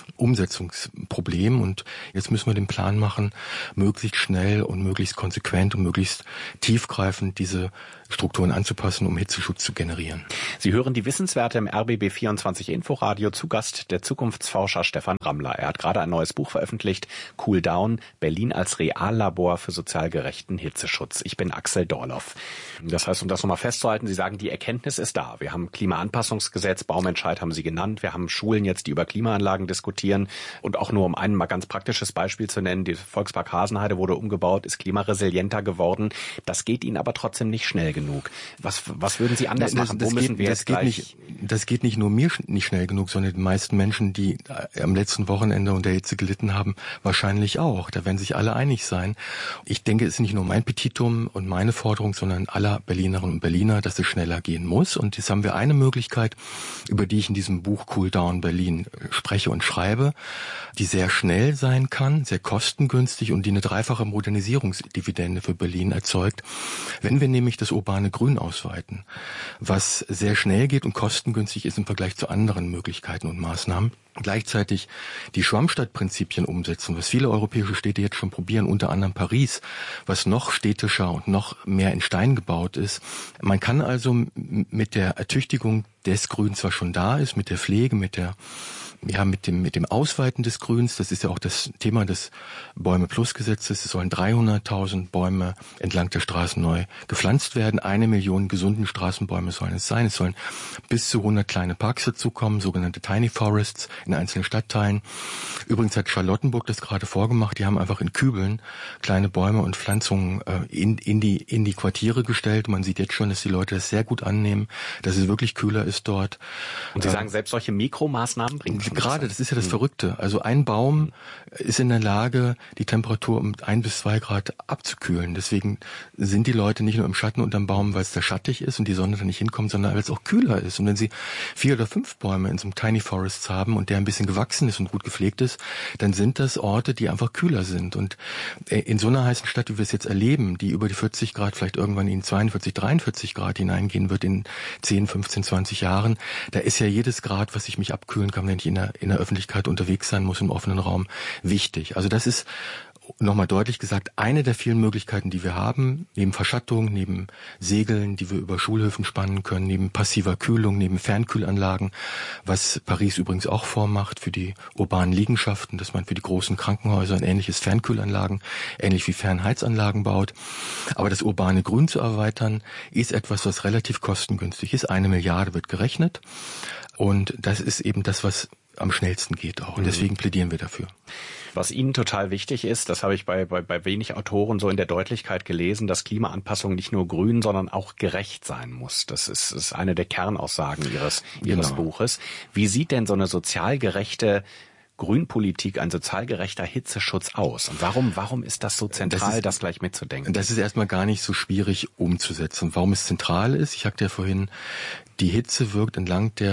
Speaker 7: Umsetzungsproblem. Und jetzt müssen wir den Plan machen, möglichst schnell und möglichst konsequent und möglichst tiefgreifend diese Strukturen anzupassen, um Hitzeschutz zu generieren.
Speaker 6: Sie hören die Wissenswerte im R B B vierundzwanzig Inforadio. Zu Gast der Zukunftsforscher Stefan Rammler. Er hat gerade ein neues Buch veröffentlicht, Cool Down, Berlin als Reallabor für sozial gerechten Hitzeschutz. Ich bin Axel Dorloff. Das heißt, um das nochmal festzuhalten, Sie sagen, die Erkenntnis ist da. Wir haben Klimaanpassungsgesetz, Baumentscheid haben Sie genannt. Wir haben Schulen jetzt, die über Klimaanlagen diskutieren. Und auch nur um ein mal ganz praktisches Beispiel zu nennen, die Volkspark Hasenheide wurde umgebaut, ist klimaresilienter geworden. Das geht Ihnen aber trotzdem nicht schnell genug. Was, was würden Sie anders
Speaker 7: das,
Speaker 6: machen?
Speaker 7: Das
Speaker 6: Wo müssen
Speaker 7: geht,
Speaker 6: wir
Speaker 7: das
Speaker 6: jetzt
Speaker 7: geht
Speaker 6: gleich...
Speaker 7: Nicht, das geht nicht nur mir nicht schnell genug, sondern den meisten Menschen, die am letzten Wochenende unter Hitze gelitten haben, wahrscheinlich auch. Da werden sich alle einig sein. Ich denke, es ist nicht nur mein Petitum und meine Forderung, sondern aller Berlinerinnen und Berliner, dass es schneller gehen muss. Und jetzt haben wir eine Möglichkeit, über die ich in diesem Buch Cool Down Berlin spreche und schreibe, die sehr schnell sein kann, sehr kostengünstig und die eine dreifache Modernisierungsdividende für Berlin erzeugt. Wenn wir nämlich das urbane Grün ausweiten, was sehr schnell geht und kostengünstig ist im Vergleich zu anderen Möglichkeiten und Maßnahmen, gleichzeitig die Schwammstadtprinzipien umsetzen, was viele europäische Städte jetzt schon probieren, unter anderem Paris, was noch städtischer und noch mehr in Stein gebaut ist. Man kann also mit der Ertüchtigung des Grüns, was schon da ist, mit der Pflege, mit der Ja, mit dem, mit dem Ausweiten des Grüns, das ist ja auch das Thema des Bäume-Plus-Gesetzes, es sollen dreihunderttausend Bäume entlang der Straßen neu gepflanzt werden. Eine Million gesunden Straßenbäume sollen es sein. Es sollen bis zu hundert kleine Parks dazukommen, sogenannte Tiny Forests in einzelnen Stadtteilen. Übrigens hat Charlottenburg das gerade vorgemacht. Die haben einfach in Kübeln kleine Bäume und Pflanzungen äh, in, in die, in die Quartiere gestellt. Man sieht jetzt schon, dass die Leute das sehr gut annehmen, dass es wirklich kühler ist dort.
Speaker 6: Und Sie äh, sagen, selbst solche Mikromaßnahmen bringen
Speaker 7: Gerade, das ist ja das Verrückte. Also ein Baum ist in der Lage, die Temperatur um ein bis zwei Grad abzukühlen. Deswegen sind die Leute nicht nur im Schatten unterm Baum, weil es da schattig ist und die Sonne da nicht hinkommt, sondern weil es auch kühler ist. Und wenn Sie vier oder fünf Bäume in so einem Tiny Forests haben und der ein bisschen gewachsen ist und gut gepflegt ist, dann sind das Orte, die einfach kühler sind. Und in so einer heißen Stadt, wie wir es jetzt erleben, die über die vierzig Grad, vielleicht irgendwann in zweiundvierzig, dreiundvierzig Grad hineingehen wird in zehn, fünfzehn, zwanzig Jahren, da ist ja jedes Grad, was ich mich abkühlen kann, wenn ich in der, in der Öffentlichkeit unterwegs sein muss, im offenen Raum, wichtig. Also das ist, nochmal deutlich gesagt, eine der vielen Möglichkeiten, die wir haben, neben Verschattung, neben Segeln, die wir über Schulhöfen spannen können, neben passiver Kühlung, neben Fernkühlanlagen, was Paris übrigens auch vormacht für die urbanen Liegenschaften, dass man für die großen Krankenhäuser ein ähnliches Fernkühlanlagen, ähnlich wie Fernheizanlagen baut. Aber das urbane Grün zu erweitern, ist etwas, was relativ kostengünstig ist. Eine Milliarde wird gerechnet. Und das ist eben das, was am schnellsten geht auch. Und deswegen plädieren wir dafür.
Speaker 6: Was Ihnen total wichtig ist, das habe ich bei, bei, bei wenig Autoren so in der Deutlichkeit gelesen, dass Klimaanpassung nicht nur grün, sondern auch gerecht sein muss. Das ist, ist eine der Kernaussagen Ihres, Ihres genau. Buches. Wie sieht denn so eine sozial gerechte Grünpolitik, ein sozial gerechter Hitzeschutz aus? Und warum, warum ist das so zentral, das, ist, das gleich mitzudenken?
Speaker 7: Das ist erstmal gar nicht so schwierig umzusetzen. Warum es zentral ist, ich sagte ja vorhin, die Hitze wirkt entlang der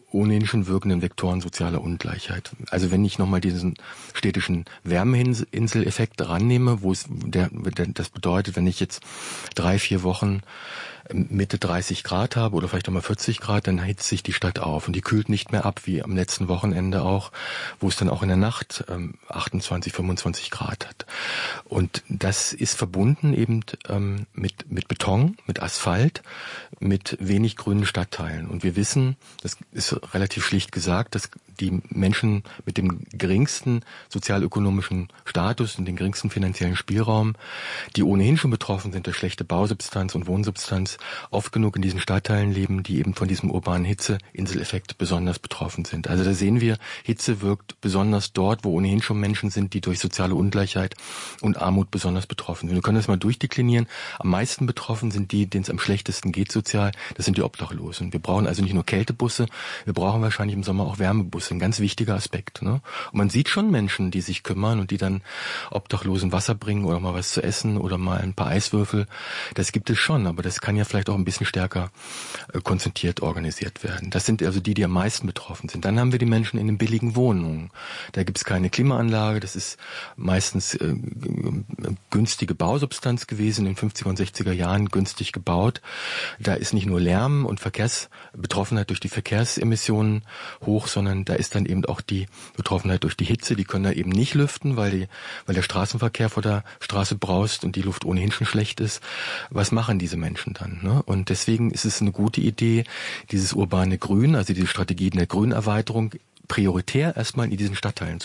Speaker 7: ohnehin schon wirkenden Vektoren sozialer Ungleichheit. Also wenn ich nochmal diesen städtischen Wärmeinseleffekt rannehme, wo es der, der, das bedeutet, wenn ich jetzt drei, vier Wochen Mitte dreißig Grad habe oder vielleicht auch mal vierzig Grad, dann hitzt sich die Stadt auf und die kühlt nicht mehr ab, wie am letzten Wochenende auch, wo es dann auch in der Nacht ähm, achtundzwanzig, fünfundzwanzig Grad hat. Und das ist verbunden eben ähm, mit, mit Beton, mit Asphalt, mit wenig grünen Stadtteilen. Und wir wissen, das ist relativ schlicht gesagt, dass die Menschen mit dem geringsten sozialökonomischen Status und dem geringsten finanziellen Spielraum, die ohnehin schon betroffen sind durch schlechte Bausubstanz und Wohnsubstanz, oft genug in diesen Stadtteilen leben, die eben von diesem urbanen Hitzeinseleffekt besonders betroffen sind. Also da sehen wir, Hitze wirkt besonders dort, wo ohnehin schon Menschen sind, die durch soziale Ungleichheit und Armut besonders betroffen sind. Wir können das mal durchdeklinieren. Am meisten betroffen sind die, denen es am schlechtesten geht sozial, das sind die Obdachlosen. Wir brauchen also nicht nur Kältebusse, wir brauchen wahrscheinlich im Sommer auch Wärmebusse. Ein ganz wichtiger Aspekt. Ne? Und man sieht schon Menschen, die sich kümmern und die dann Obdachlosen Wasser bringen oder mal was zu essen oder mal ein paar Eiswürfel. Das gibt es schon, aber das kann ja vielleicht auch ein bisschen stärker äh, konzentriert organisiert werden. Das sind also die, die am meisten betroffen sind. Dann haben wir die Menschen in den billigen Wohnungen. Da gibt es keine Klimaanlage, das ist meistens äh, günstige Bausubstanz gewesen, in den fünfziger und sechziger Jahren günstig gebaut. Da ist nicht nur Lärm und Verkehrsbetroffenheit durch die Verkehrsemissionen hoch, sondern da ist dann eben auch die Betroffenheit durch die Hitze. Die können da eben nicht lüften, weil die, weil der Straßenverkehr vor der Straße braust und die Luft ohnehin schon schlecht ist. Was machen diese Menschen dann? Ne? Und deswegen ist es eine gute Idee, dieses urbane Grün, also diese Strategien der Grünerweiterung prioritär erstmal in diesen Stadtteilen zu